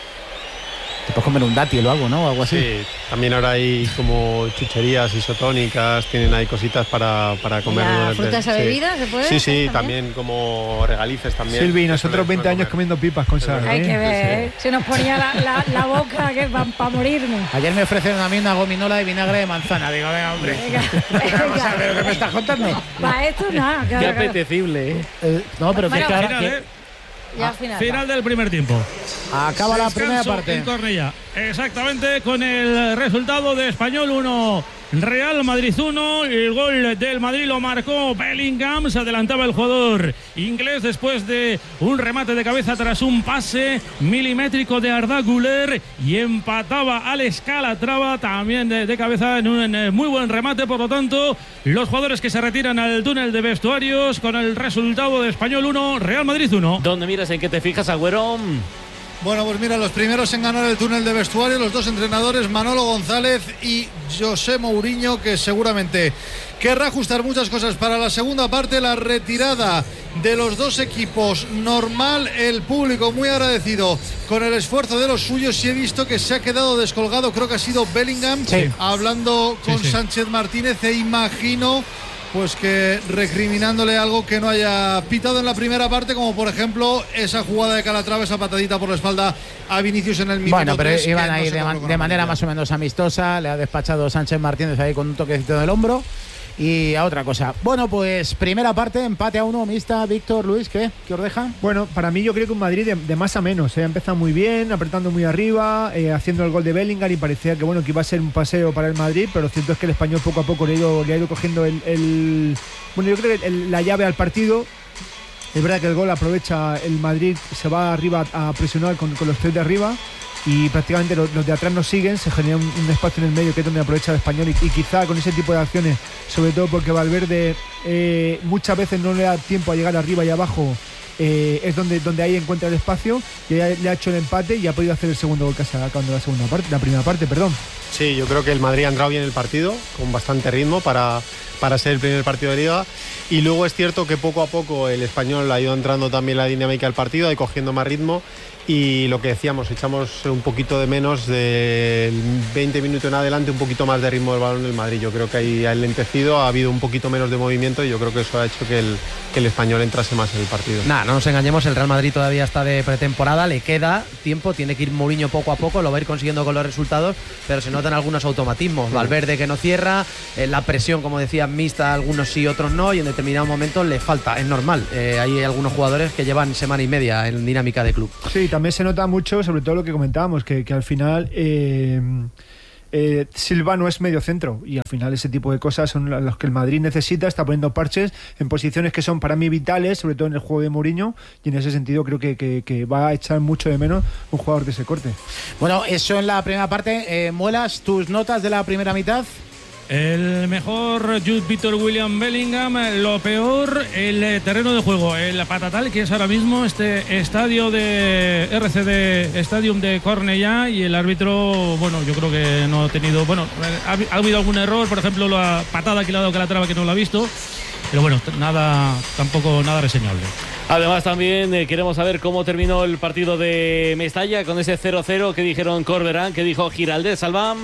Te puedes comer un dátil o algo, ¿no? Algo así. Sí, también ahora hay como chucherías isotónicas, tienen ahí cositas para comer. ¿La fruta esa bebida se puede? Sí, también como regalices también. Silvi, nosotros 20 años comiendo pipas con sal. Hay que ver, se nos ponía la boca para morirnos. Ayer me ofrecieron a mí una gominola de vinagre de manzana. Digo, venga, hombre. Venga. ¿Pero qué me estás contando? Para esto nada. Qué apetecible, No, pero bueno, que ahora... Final del primer tiempo. Acaba la primera parte. En Cornellá. Exactamente, con el resultado de Español 1, Real Madrid 1. El gol del Madrid lo marcó Bellingham. Se adelantaba el jugador inglés después de un remate de cabeza tras un pase milimétrico de Arda Güler, y empataba Alex Calatrava también de cabeza en un muy buen remate. Por lo tanto, los jugadores que se retiran al túnel de vestuarios con el resultado de Español 1, Real Madrid 1. ¿Dónde miras? ¿En qué te fijas, Agüero? Bueno, pues mira, los primeros en ganar el túnel de vestuario, los dos entrenadores, Manolo González y José Mourinho, que seguramente querrá ajustar muchas cosas para la segunda parte. La retirada de los dos equipos normal, el público muy agradecido con el esfuerzo de los suyos, y he visto que se ha quedado descolgado, creo que ha sido Bellingham, hablando con Sánchez Martínez, e imagino pues que recriminándole algo que no haya pitado en la primera parte, como por ejemplo esa jugada de Calatrava, esa patadita por la espalda a Vinicius en el minuto. Bueno, pero 3, iban ahí de manera más o menos amistosa. Le ha despachado Sánchez Martínez ahí con un toquecito del hombro. Y a otra cosa. Bueno, pues primera parte, empate a 1, mixta. Víctor, Luis, ¿qué os deja? Bueno, para mí yo creo que un Madrid de más a menos. Ha empezado muy bien, apretando muy arriba, haciendo el gol de Bellingham, y parecía que que iba a ser un paseo para el Madrid, pero lo cierto es que el Español poco a poco le ha ido cogiendo yo creo que la llave al partido. Es verdad que el gol aprovecha el Madrid, se va arriba a presionar con los tres de arriba, y prácticamente los de atrás nos siguen, se genera un espacio en el medio que es donde aprovecha el Español y quizá con ese tipo de acciones, sobre todo porque Valverde muchas veces no le da tiempo a llegar arriba y abajo, es donde ahí encuentra el espacio y ahí le ha hecho el empate y ha podido hacer el segundo gol casi acabando la primera parte. Sí, yo creo que el Madrid ha entrado bien en el partido, con bastante ritmo para ser el primer partido de Liga. Y luego es cierto que poco a poco el Español ha ido entrando también la dinámica del partido, ha ido cogiendo más ritmo. Y lo que decíamos, echamos un poquito de menos del 20 minutos en adelante, un poquito más de ritmo del balón del Madrid. Yo creo que ahí ha enlentecido, ha habido un poquito menos de movimiento y yo creo que eso ha hecho que el Español entrase más en el partido. No nos engañemos, el Real Madrid todavía está de pretemporada, le queda tiempo, tiene que ir Mourinho poco a poco, lo va a ir consiguiendo con los resultados, pero se notan algunos automatismos. Valverde que no cierra, la presión, como decía, mixta, algunos sí, otros no, y en determinados momentos le falta, es normal. Hay algunos jugadores que llevan semana y media en dinámica de club. Sí, también se nota mucho, sobre todo lo que comentábamos, que al final Silva no es medio centro y al final ese tipo de cosas son las que el Madrid necesita. Está poniendo parches en posiciones que son para mí vitales, sobre todo en el juego de Mourinho, y en ese sentido creo que va a echar mucho de menos un jugador de ese corte. Bueno, eso en la primera parte. Muelas, tus notas de la primera mitad. El mejor Jude Victor William Bellingham, lo peor el terreno de juego, el patatal que es ahora mismo este estadio de RCD Stadium de Cornellá, y el árbitro, bueno, yo creo que no ha tenido, bueno, ha habido algún error, por ejemplo la patada que le ha dado Calatrava que no lo ha visto, pero bueno, tampoco nada reseñable. Además también queremos saber cómo terminó el partido de Mestalla con ese 0-0 que dijeron Corberán, que dijo Giraldez. Salvam.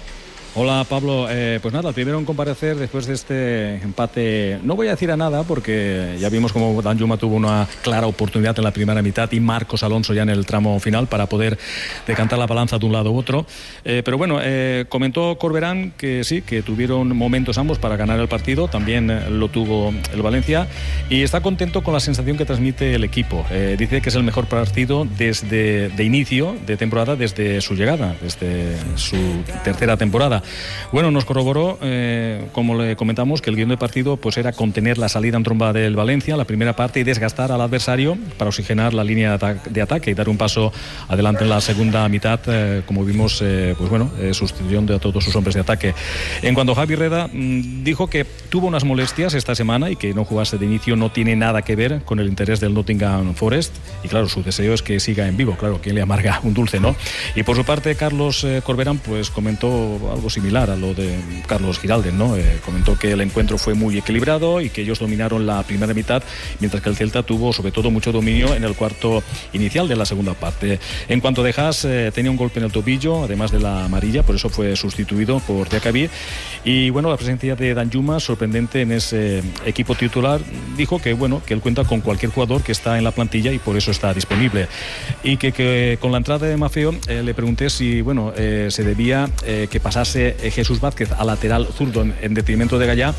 Hola Pablo, pues nada, el primero en comparecer después de este empate, no voy a decir a nada porque ya vimos como Danjuma tuvo una clara oportunidad en la primera mitad y Marcos Alonso ya en el tramo final para poder decantar la balanza de un lado u otro, pero bueno, comentó Corberán que sí, que tuvieron momentos ambos para ganar el partido, también lo tuvo el Valencia y está contento con la sensación que transmite el equipo. Dice que es el mejor partido desde de inicio de temporada, desde su llegada, desde su tercera temporada. Bueno, nos corroboró, como le comentamos, que el guión de partido pues era contener la salida en tromba del Valencia, la primera parte, y desgastar al adversario para oxigenar la línea de ataque y dar un paso adelante en la segunda mitad, como vimos, pues bueno, sustitución de todos sus hombres de ataque. En cuanto a Javi Reda, dijo que tuvo unas molestias esta semana y que no jugase de inicio no tiene nada que ver con el interés del Nottingham Forest, y claro, su deseo es que siga en vivo, claro, ¿quién le amarga un dulce, no? Y por su parte, Carlos Corberán pues comentó algo similar a lo de Carlos Giraldez, ¿no? Comentó que el encuentro fue muy equilibrado y que ellos dominaron la primera mitad, mientras que el Celta tuvo sobre todo mucho dominio en el cuarto inicial de la segunda parte. En cuanto a Haas, tenía un golpe en el tobillo, además de la amarilla, por eso fue sustituido por Diakabi. Y bueno, la presencia de Danjuma, sorprendente en ese equipo titular, dijo que bueno, que él cuenta con cualquier jugador que está en la plantilla y por eso está disponible. Y que con la entrada de Maffeo le pregunté si bueno, se debía que pasase Jesús Vázquez a lateral zurdo en detrimento de Gallá,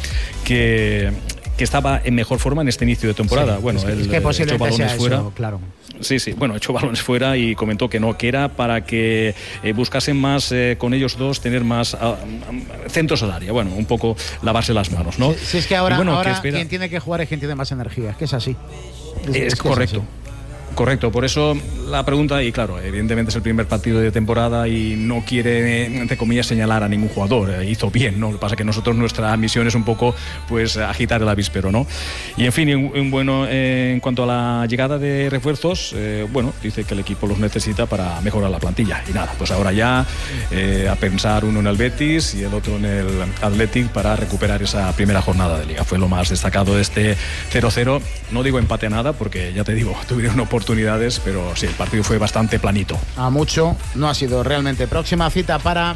que estaba en mejor forma en este inicio de temporada. Sí, bueno, es que posiblemente echó balones sea fuera. eso, claro. Sí, bueno, echó balones fuera y comentó que no, que era para que buscasen más con ellos dos, tener más centros al área. Bueno, un poco lavarse las manos, ¿no? Si es que ahora, quien tiene que jugar es quien tiene más energía, es que es así. Es correcto. Correcto, por eso la pregunta, y claro, evidentemente es el primer partido de temporada y no quiere, entre comillas, señalar a ningún jugador. Hizo bien, ¿no? Lo que pasa es que nosotros nuestra misión es un poco, pues, agitar el avíspero, ¿no? Y en fin, bueno, en cuanto a la llegada de refuerzos, bueno, dice que el equipo los necesita para mejorar la plantilla. Y nada, pues ahora ya a pensar uno en el Betis y el otro en el Athletic para recuperar esa primera jornada de Liga. Fue lo más destacado de este 0-0. No digo empate a nada porque, ya te digo, tuvieron oportunidades, pero sí, el partido fue bastante planito. A mucho no ha sido realmente. Próxima cita para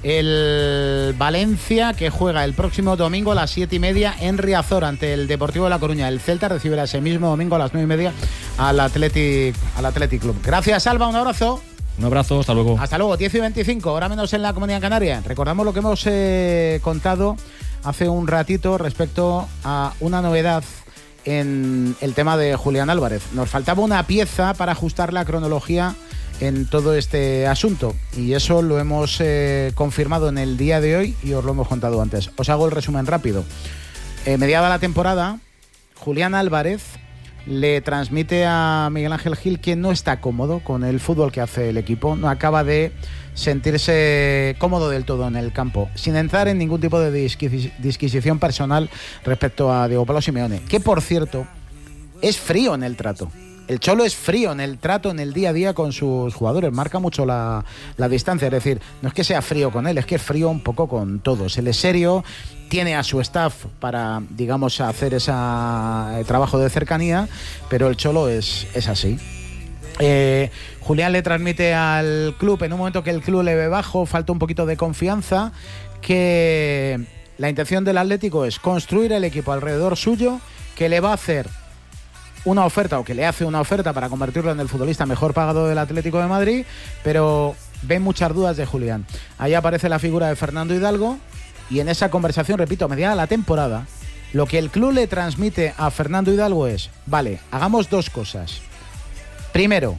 el Valencia, que juega el próximo domingo a las 7:30 en Riazor ante el Deportivo de La Coruña. El Celta recibirá ese mismo domingo a las 9:30 al Athletic Club. Gracias, Alba, un abrazo. Un abrazo, hasta luego. Hasta luego, 10:25, hora menos en la Comunidad Canaria. Recordamos lo que hemos contado hace un ratito respecto a una novedad en el tema de Julián Álvarez. Nos faltaba una pieza para ajustar la cronología en todo este asunto y eso lo hemos confirmado en el día de hoy y os lo hemos contado antes. Os hago el resumen rápido. Mediada la temporada, Julián Álvarez le transmite a Miguel Ángel Gil que no está cómodo con el fútbol que hace el equipo, no acaba de sentirse cómodo del todo en el campo, sin entrar en ningún tipo de disquisición personal respecto a Diego Pablo Simeone, que por cierto es frío en el trato. El Cholo es frío en el trato, en el día a día con sus jugadores, marca mucho la distancia, es decir, no es que sea frío con él, es que es frío un poco con todos. Él es serio, tiene a su staff para, digamos, hacer ese trabajo de cercanía, pero el Cholo es así. Julián le transmite al club, en un momento que el club le ve bajo, falta un poquito de confianza, que la intención del Atlético es construir el equipo alrededor suyo, que le va a hacer una oferta, o que le hace una oferta para convertirlo en el futbolista mejor pagado del Atlético de Madrid, pero ven muchas dudas de Julián. Ahí aparece la figura de Fernando Hidalgo, y en esa conversación, repito, a mediada la temporada, lo que el club le transmite a Fernando Hidalgo es: vale, hagamos dos cosas. Primero,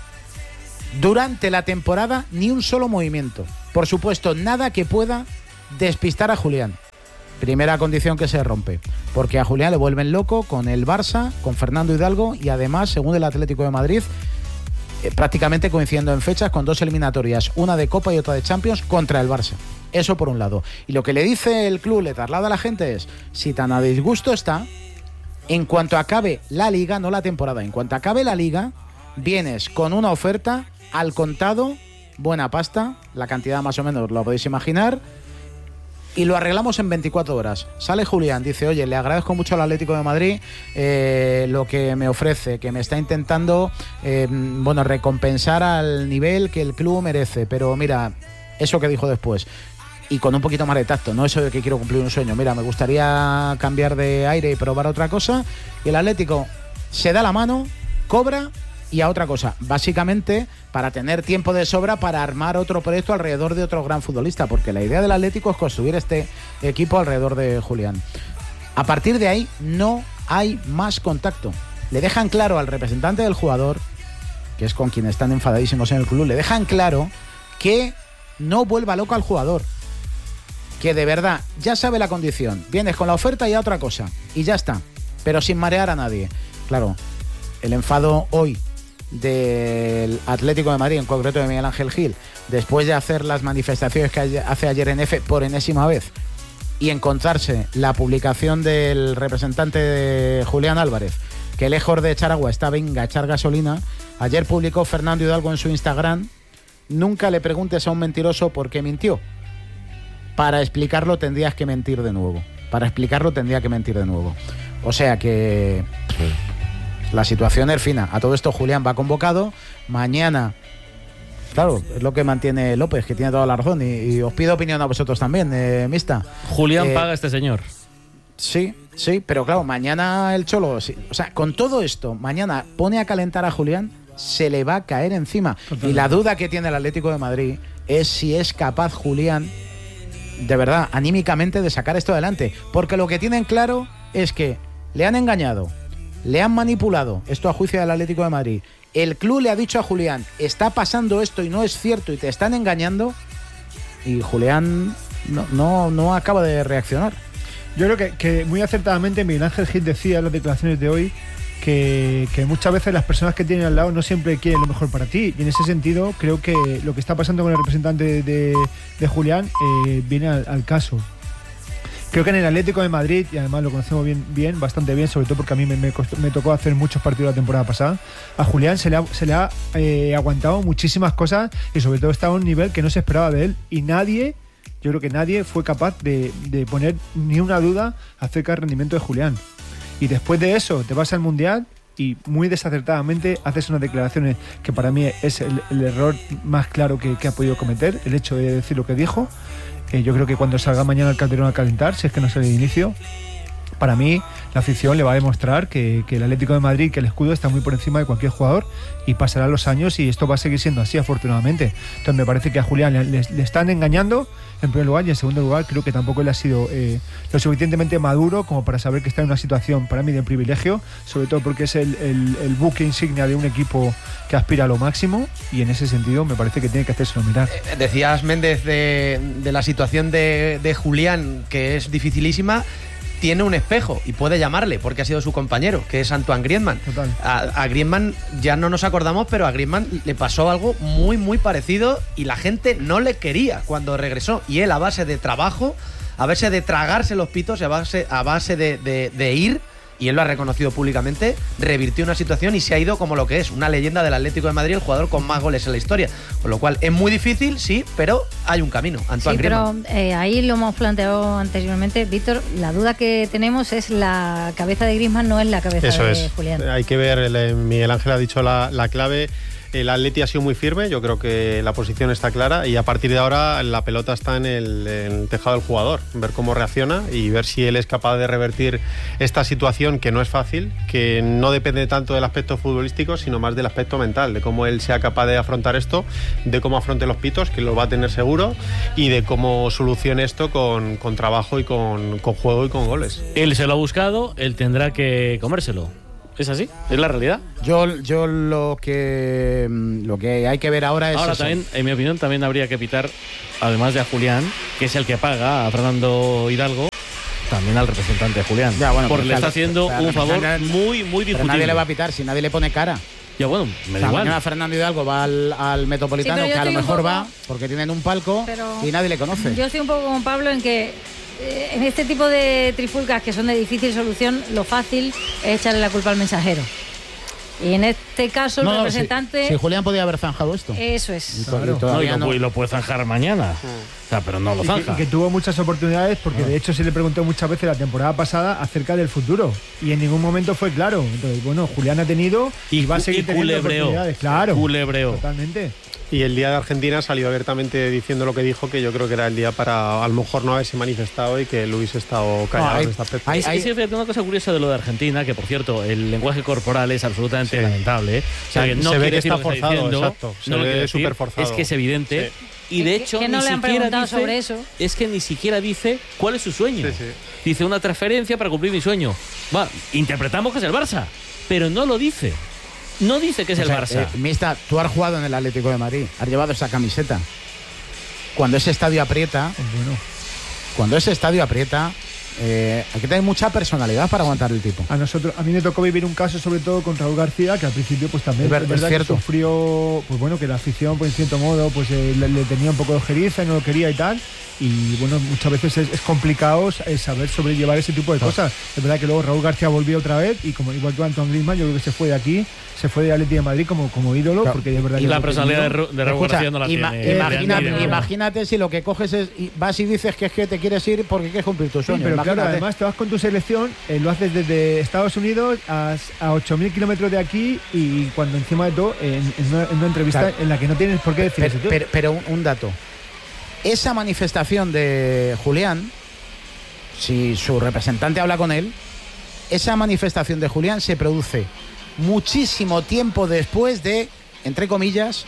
durante la temporada ni un solo movimiento. Por supuesto, nada que pueda despistar a Julián. Primera condición que se rompe, porque a Julián le vuelven loco con el Barça, con Fernando Hidalgo, y además, según el Atlético de Madrid, prácticamente coincidiendo en fechas con dos eliminatorias, una de Copa y otra de Champions, contra el Barça. Eso por un lado. Y lo que le dice el club, le traslada a la gente es: si tan a disgusto está, en cuanto acabe la Liga, no la temporada, en cuanto acabe la Liga, vienes con una oferta al contado, buena pasta, la cantidad más o menos lo podéis imaginar, y lo arreglamos en 24 horas. Sale Julián, dice: oye, le agradezco mucho al Atlético de Madrid lo que me ofrece, que me está intentando recompensar al nivel que el club merece, pero mira, eso que dijo después, y con un poquito más de tacto, no eso de que quiero cumplir un sueño, mira, me gustaría cambiar de aire y probar otra cosa, y el Atlético se da la mano, cobra y a otra cosa, básicamente para tener tiempo de sobra para armar otro proyecto alrededor de otro gran futbolista, porque la idea del Atlético es construir este equipo alrededor de Julián. A partir de ahí no hay más contacto. Le dejan claro al representante del jugador, que es con quien están enfadadísimos en el club, le dejan claro que no vuelva loco al jugador, que de verdad ya sabe la condición, vienes con la oferta y a otra cosa, y ya está, pero sin marear a nadie. Claro, el enfado hoy del Atlético de Madrid, en concreto de Miguel Ángel Gil, después de hacer las manifestaciones que hace ayer en F por enésima vez y encontrarse la publicación del representante de Julián Álvarez, que lejos de echar agua está venga a echar gasolina. Ayer publicó Fernando Hidalgo en su Instagram: nunca le preguntes a un mentiroso por qué mintió. Para explicarlo tendrías que mentir de nuevo. O sea que la situación es fina. A todo esto Julián va convocado mañana. Claro, es lo que mantiene López, que tiene toda la razón. Y os pido opinión a vosotros también, Mista. Julián paga a este señor. Sí, pero claro, mañana el Cholo, sí, o sea, con todo esto, mañana pone a calentar a Julián, se le va a caer encima. Totalmente. Y la duda que tiene el Atlético de Madrid es si es capaz Julián, de verdad, anímicamente, de sacar esto adelante. Porque lo que tienen claro es que le han engañado, le han manipulado, esto a juicio del Atlético de Madrid. El club le ha dicho a Julián: está pasando esto y no es cierto y te están engañando. Y Julián no acaba de reaccionar. Yo creo que muy acertadamente Miguel Ángel Gil decía en las declaraciones de hoy que muchas veces las personas que tienen al lado no siempre quieren lo mejor para ti. Y en ese sentido creo que lo que está pasando con el representante de Julián viene al caso. Creo que en el Atlético de Madrid, y además lo conocemos bastante bien, sobre todo porque a mí me tocó hacer muchos partidos la temporada pasada, a Julián se le ha aguantado muchísimas cosas, y sobre todo está a un nivel que no se esperaba de él, y yo creo que nadie fue capaz de poner ni una duda acerca del rendimiento de Julián. Y después de eso te vas al Mundial y muy desacertadamente haces unas declaraciones que para mí es el error más claro que ha podido cometer, el hecho de decir lo que dijo. Yo creo que cuando salga mañana al Calderón a calentar, si es que no sale de inicio, para mí la afición le va a demostrar que el Atlético de Madrid, que el escudo está muy por encima de cualquier jugador, y pasarán los años y esto va a seguir siendo así, afortunadamente. Entonces me parece que a Julián le están engañando en primer lugar, y en segundo lugar creo que tampoco él ha sido lo suficientemente maduro como para saber que está en una situación para mí de privilegio, sobre todo porque es el buque insignia de un equipo que aspira a lo máximo, y en ese sentido me parece que tiene que hacérselo mirar. Decías, Méndez, de la situación de Julián, que es dificilísima. tiene un espejo y puede llamarle porque ha sido su compañero, que es Antoine Griezmann. Total. A Griezmann ya no nos acordamos, pero a Griezmann le pasó algo muy, muy parecido y la gente no le quería cuando regresó. Y él, a base de trabajo, a base de tragarse los pitos, a base de ir, y él lo ha reconocido públicamente, revirtió una situación y se ha ido como lo que es, una leyenda del Atlético de Madrid, el jugador con más goles en la historia. Con lo cual es muy difícil, sí, pero hay un camino. Antoine Griezmann. Pero ahí lo hemos planteado anteriormente, Víctor, la duda que tenemos es la cabeza de Griezmann, no es la cabeza de Julián. Hay que ver, Miguel Ángel ha dicho la clave. El Atleti ha sido muy firme, yo creo que la posición está clara y a partir de ahora la pelota está en el tejado del jugador, ver cómo reacciona y ver si él es capaz de revertir esta situación que no es fácil, que no depende tanto del aspecto futbolístico, sino más del aspecto mental, de cómo él sea capaz de afrontar esto, de cómo afronte los pitos, que lo va a tener seguro, y de cómo solucione esto con trabajo y con juego y con goles. Él se lo ha buscado, él tendrá que comérselo. ¿Es así? ¿Es la realidad? Yo lo que hay que ver ahora es Ahora eso. también, en mi opinión, también habría que pitar, además de a Julián, que es el que paga a Fernando Hidalgo, también al representante de Julián. Ya, bueno, porque le está haciendo un favor muy, muy Pero discutible. nadie le va a pitar si nadie le pone cara. Ya, bueno, me da igual. Mañana Fernando Hidalgo va al Metropolitano, Sí, pero que a lo yo estoy mejor un poco- va porque tienen un palco y nadie le conoce. Yo estoy un poco con Pablo en que en este tipo de trifulcas que son de difícil solución, lo fácil es echarle la culpa al mensajero. Y en este caso, el representante. Si Julián podía haber zanjado esto. Eso es. Claro. Y lo puede zanjar mañana. O sea, pero no lo zanja. Y que tuvo muchas oportunidades porque de hecho se le preguntó muchas veces la temporada pasada acerca del futuro y en ningún momento fue claro. Entonces, bueno, Julián ha tenido y va a seguir teniendo oportunidades. Claro. Culebreo. Totalmente. Y el día de Argentina salió abiertamente diciendo lo que dijo, que yo creo que era el día para a lo mejor no haberse manifestado y que Luis estado callado en este aspecto. Hay una cosa curiosa de lo de Argentina, que por cierto, el lenguaje corporal es absolutamente lamentable. O sea, que no se ve quiere que decir está lo que forzado, diciendo, exacto. Se no lo ve quiere decir, súper forzado. es que es evidente. Sí. Y de hecho, que no ni le han siquiera preguntado dice, sobre eso. es que ni siquiera dice cuál es su sueño. Sí, sí. Dice una transferencia para cumplir mi sueño. Va, interpretamos que es el Barça, pero no lo dice. No dice que es el Barça. Mista, tú has jugado en el Atlético de Madrid, has llevado esa camiseta. Cuando ese estadio aprieta, hay que tener mucha personalidad para aguantar el tipo. A mí me tocó vivir un caso sobre todo con Raúl García, que al principio pues también Es verdad que sufrió, pues bueno, que la afición pues en cierto modo pues le tenía un poco de ojeriza y no lo quería y tal. Y bueno, muchas veces es complicado saber sobrellevar ese tipo de cosas. Es verdad que luego Raúl García volvió otra vez y como igual que Antoine Griezmann, yo creo que se fue de aquí, se fue de Atlético de Madrid como ídolo, porque de verdad. Y la personalidad de Raúl García no la tiene. Imagínate si lo que coges es vas y dices que es que te quieres ir porque quieres cumplir tu sueño. Sí, pero imagínate. claro, además te vas con tu selección, lo haces desde Estados Unidos a 8.000 kilómetros de aquí y cuando encima de todo en una entrevista en la que no tienes por qué decir eso. Pero un dato. Esa manifestación de Julián, si su representante habla con él, esa manifestación de Julián se produce muchísimo tiempo después de, entre comillas,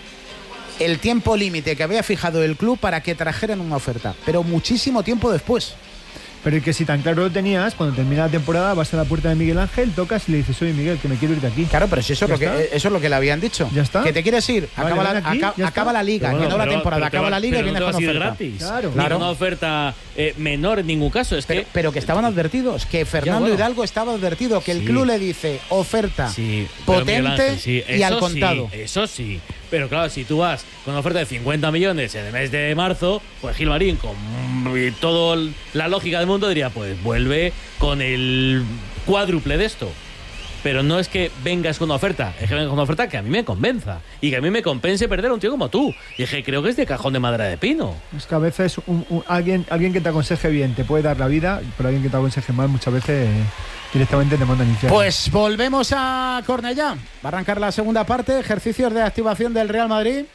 el tiempo límite que había fijado el club para que trajeran una oferta, pero muchísimo tiempo después. Pero es que si tan claro lo tenías, cuando termina la temporada vas a la puerta de Miguel Ángel, tocas y le dices, oye Miguel, que me quiero ir de aquí. Claro, pero si eso es lo que le habían dicho. Ya está. Que te quieres ir, Vale, acaba la liga, Pero que no la pero temporada, acaba la liga y vienes no con te vas a ir oferta. gratis. Claro. Ni con una oferta menor en ningún caso. Pero que estaban advertidos, que Fernando Hidalgo estaba advertido, que el club le dice oferta potente y al contado. Eso sí. Pero claro, si tú vas con una oferta de 50 millones en el mes de marzo, pues Gilmarín, con toda la lógica del mundo, diría, pues vuelve con el cuádruple de esto. Pero no es que vengas con una oferta, es que vengas con una oferta que a mí me convenza y que a mí me compense perder a un tío como tú. Y es que creo que es de cajón de madera de pino. Es que a veces alguien que te aconseje bien te puede dar la vida, pero alguien que te aconseje mal muchas veces directamente te mandan infierno. Pues volvemos a Cornellá. Va a arrancar la segunda parte, ejercicios de activación del Real Madrid.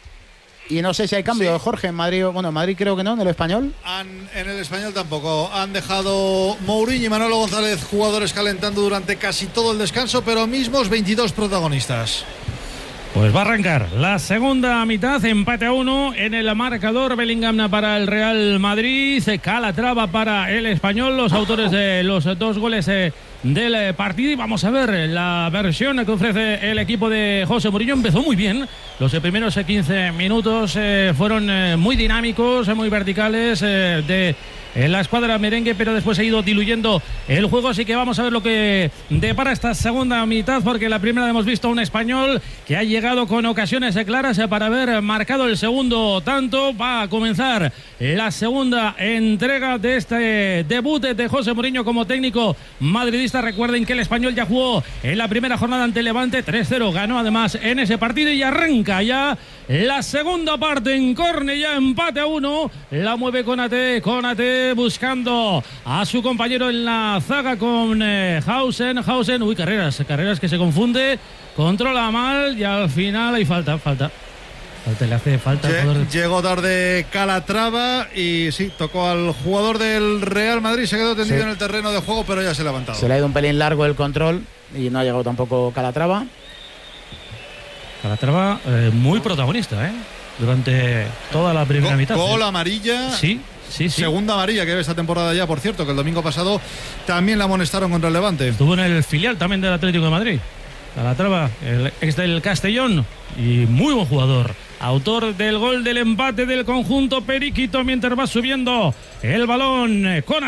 Y no sé si hay cambio, Jorge, en Madrid. Bueno, en Madrid creo que no, en el Español. En el Español tampoco. Han dejado Mourinho y Manolo González, jugadores calentando durante casi todo el descanso, pero mismos 22 protagonistas. Pues va a arrancar la segunda mitad, empate a 1 en el marcador. Bellingham para el Real Madrid, Calatrava para el Español, los autores de los dos goles del partido. Y vamos a ver la versión que ofrece el equipo de José Mourinho. Empezó muy bien, los primeros 15 minutos fueron muy dinámicos, muy verticales, de en la escuadra merengue, pero después ha ido diluyendo el juego, así que vamos a ver lo que depara esta segunda mitad, porque en la primera hemos visto a un español que ha llegado con ocasiones claras para haber marcado el segundo tanto. Va a comenzar la segunda entrega de este debut de José Mourinho como técnico madridista. Recuerden que el español ya jugó en la primera jornada ante Levante 3-0, ganó además en ese partido y arranca ya la segunda parte en Cornellá, empate a 1, la mueve Konaté buscando a su compañero en la zaga con Hausen, uy, Carreras que se confunde, controla mal y al final hay falta, le hace falta. Llegó tarde Calatrava y sí, tocó al jugador del Real Madrid, se quedó tendido en el terreno de juego, pero ya se ha levantado. Se le ha ido un pelín largo el control y no ha llegado tampoco Calatrava. Calatrava muy protagonista, durante toda la primera mitad. Gol amarilla. Sí. Segunda amarilla que ve esta temporada ya, por cierto, que el domingo pasado también la amonestaron contra el Levante. Estuvo en el filial también del Atlético de Madrid. Calatrava, el ex del Castellón y muy buen jugador. Autor del gol del empate del conjunto periquito mientras va subiendo el balón con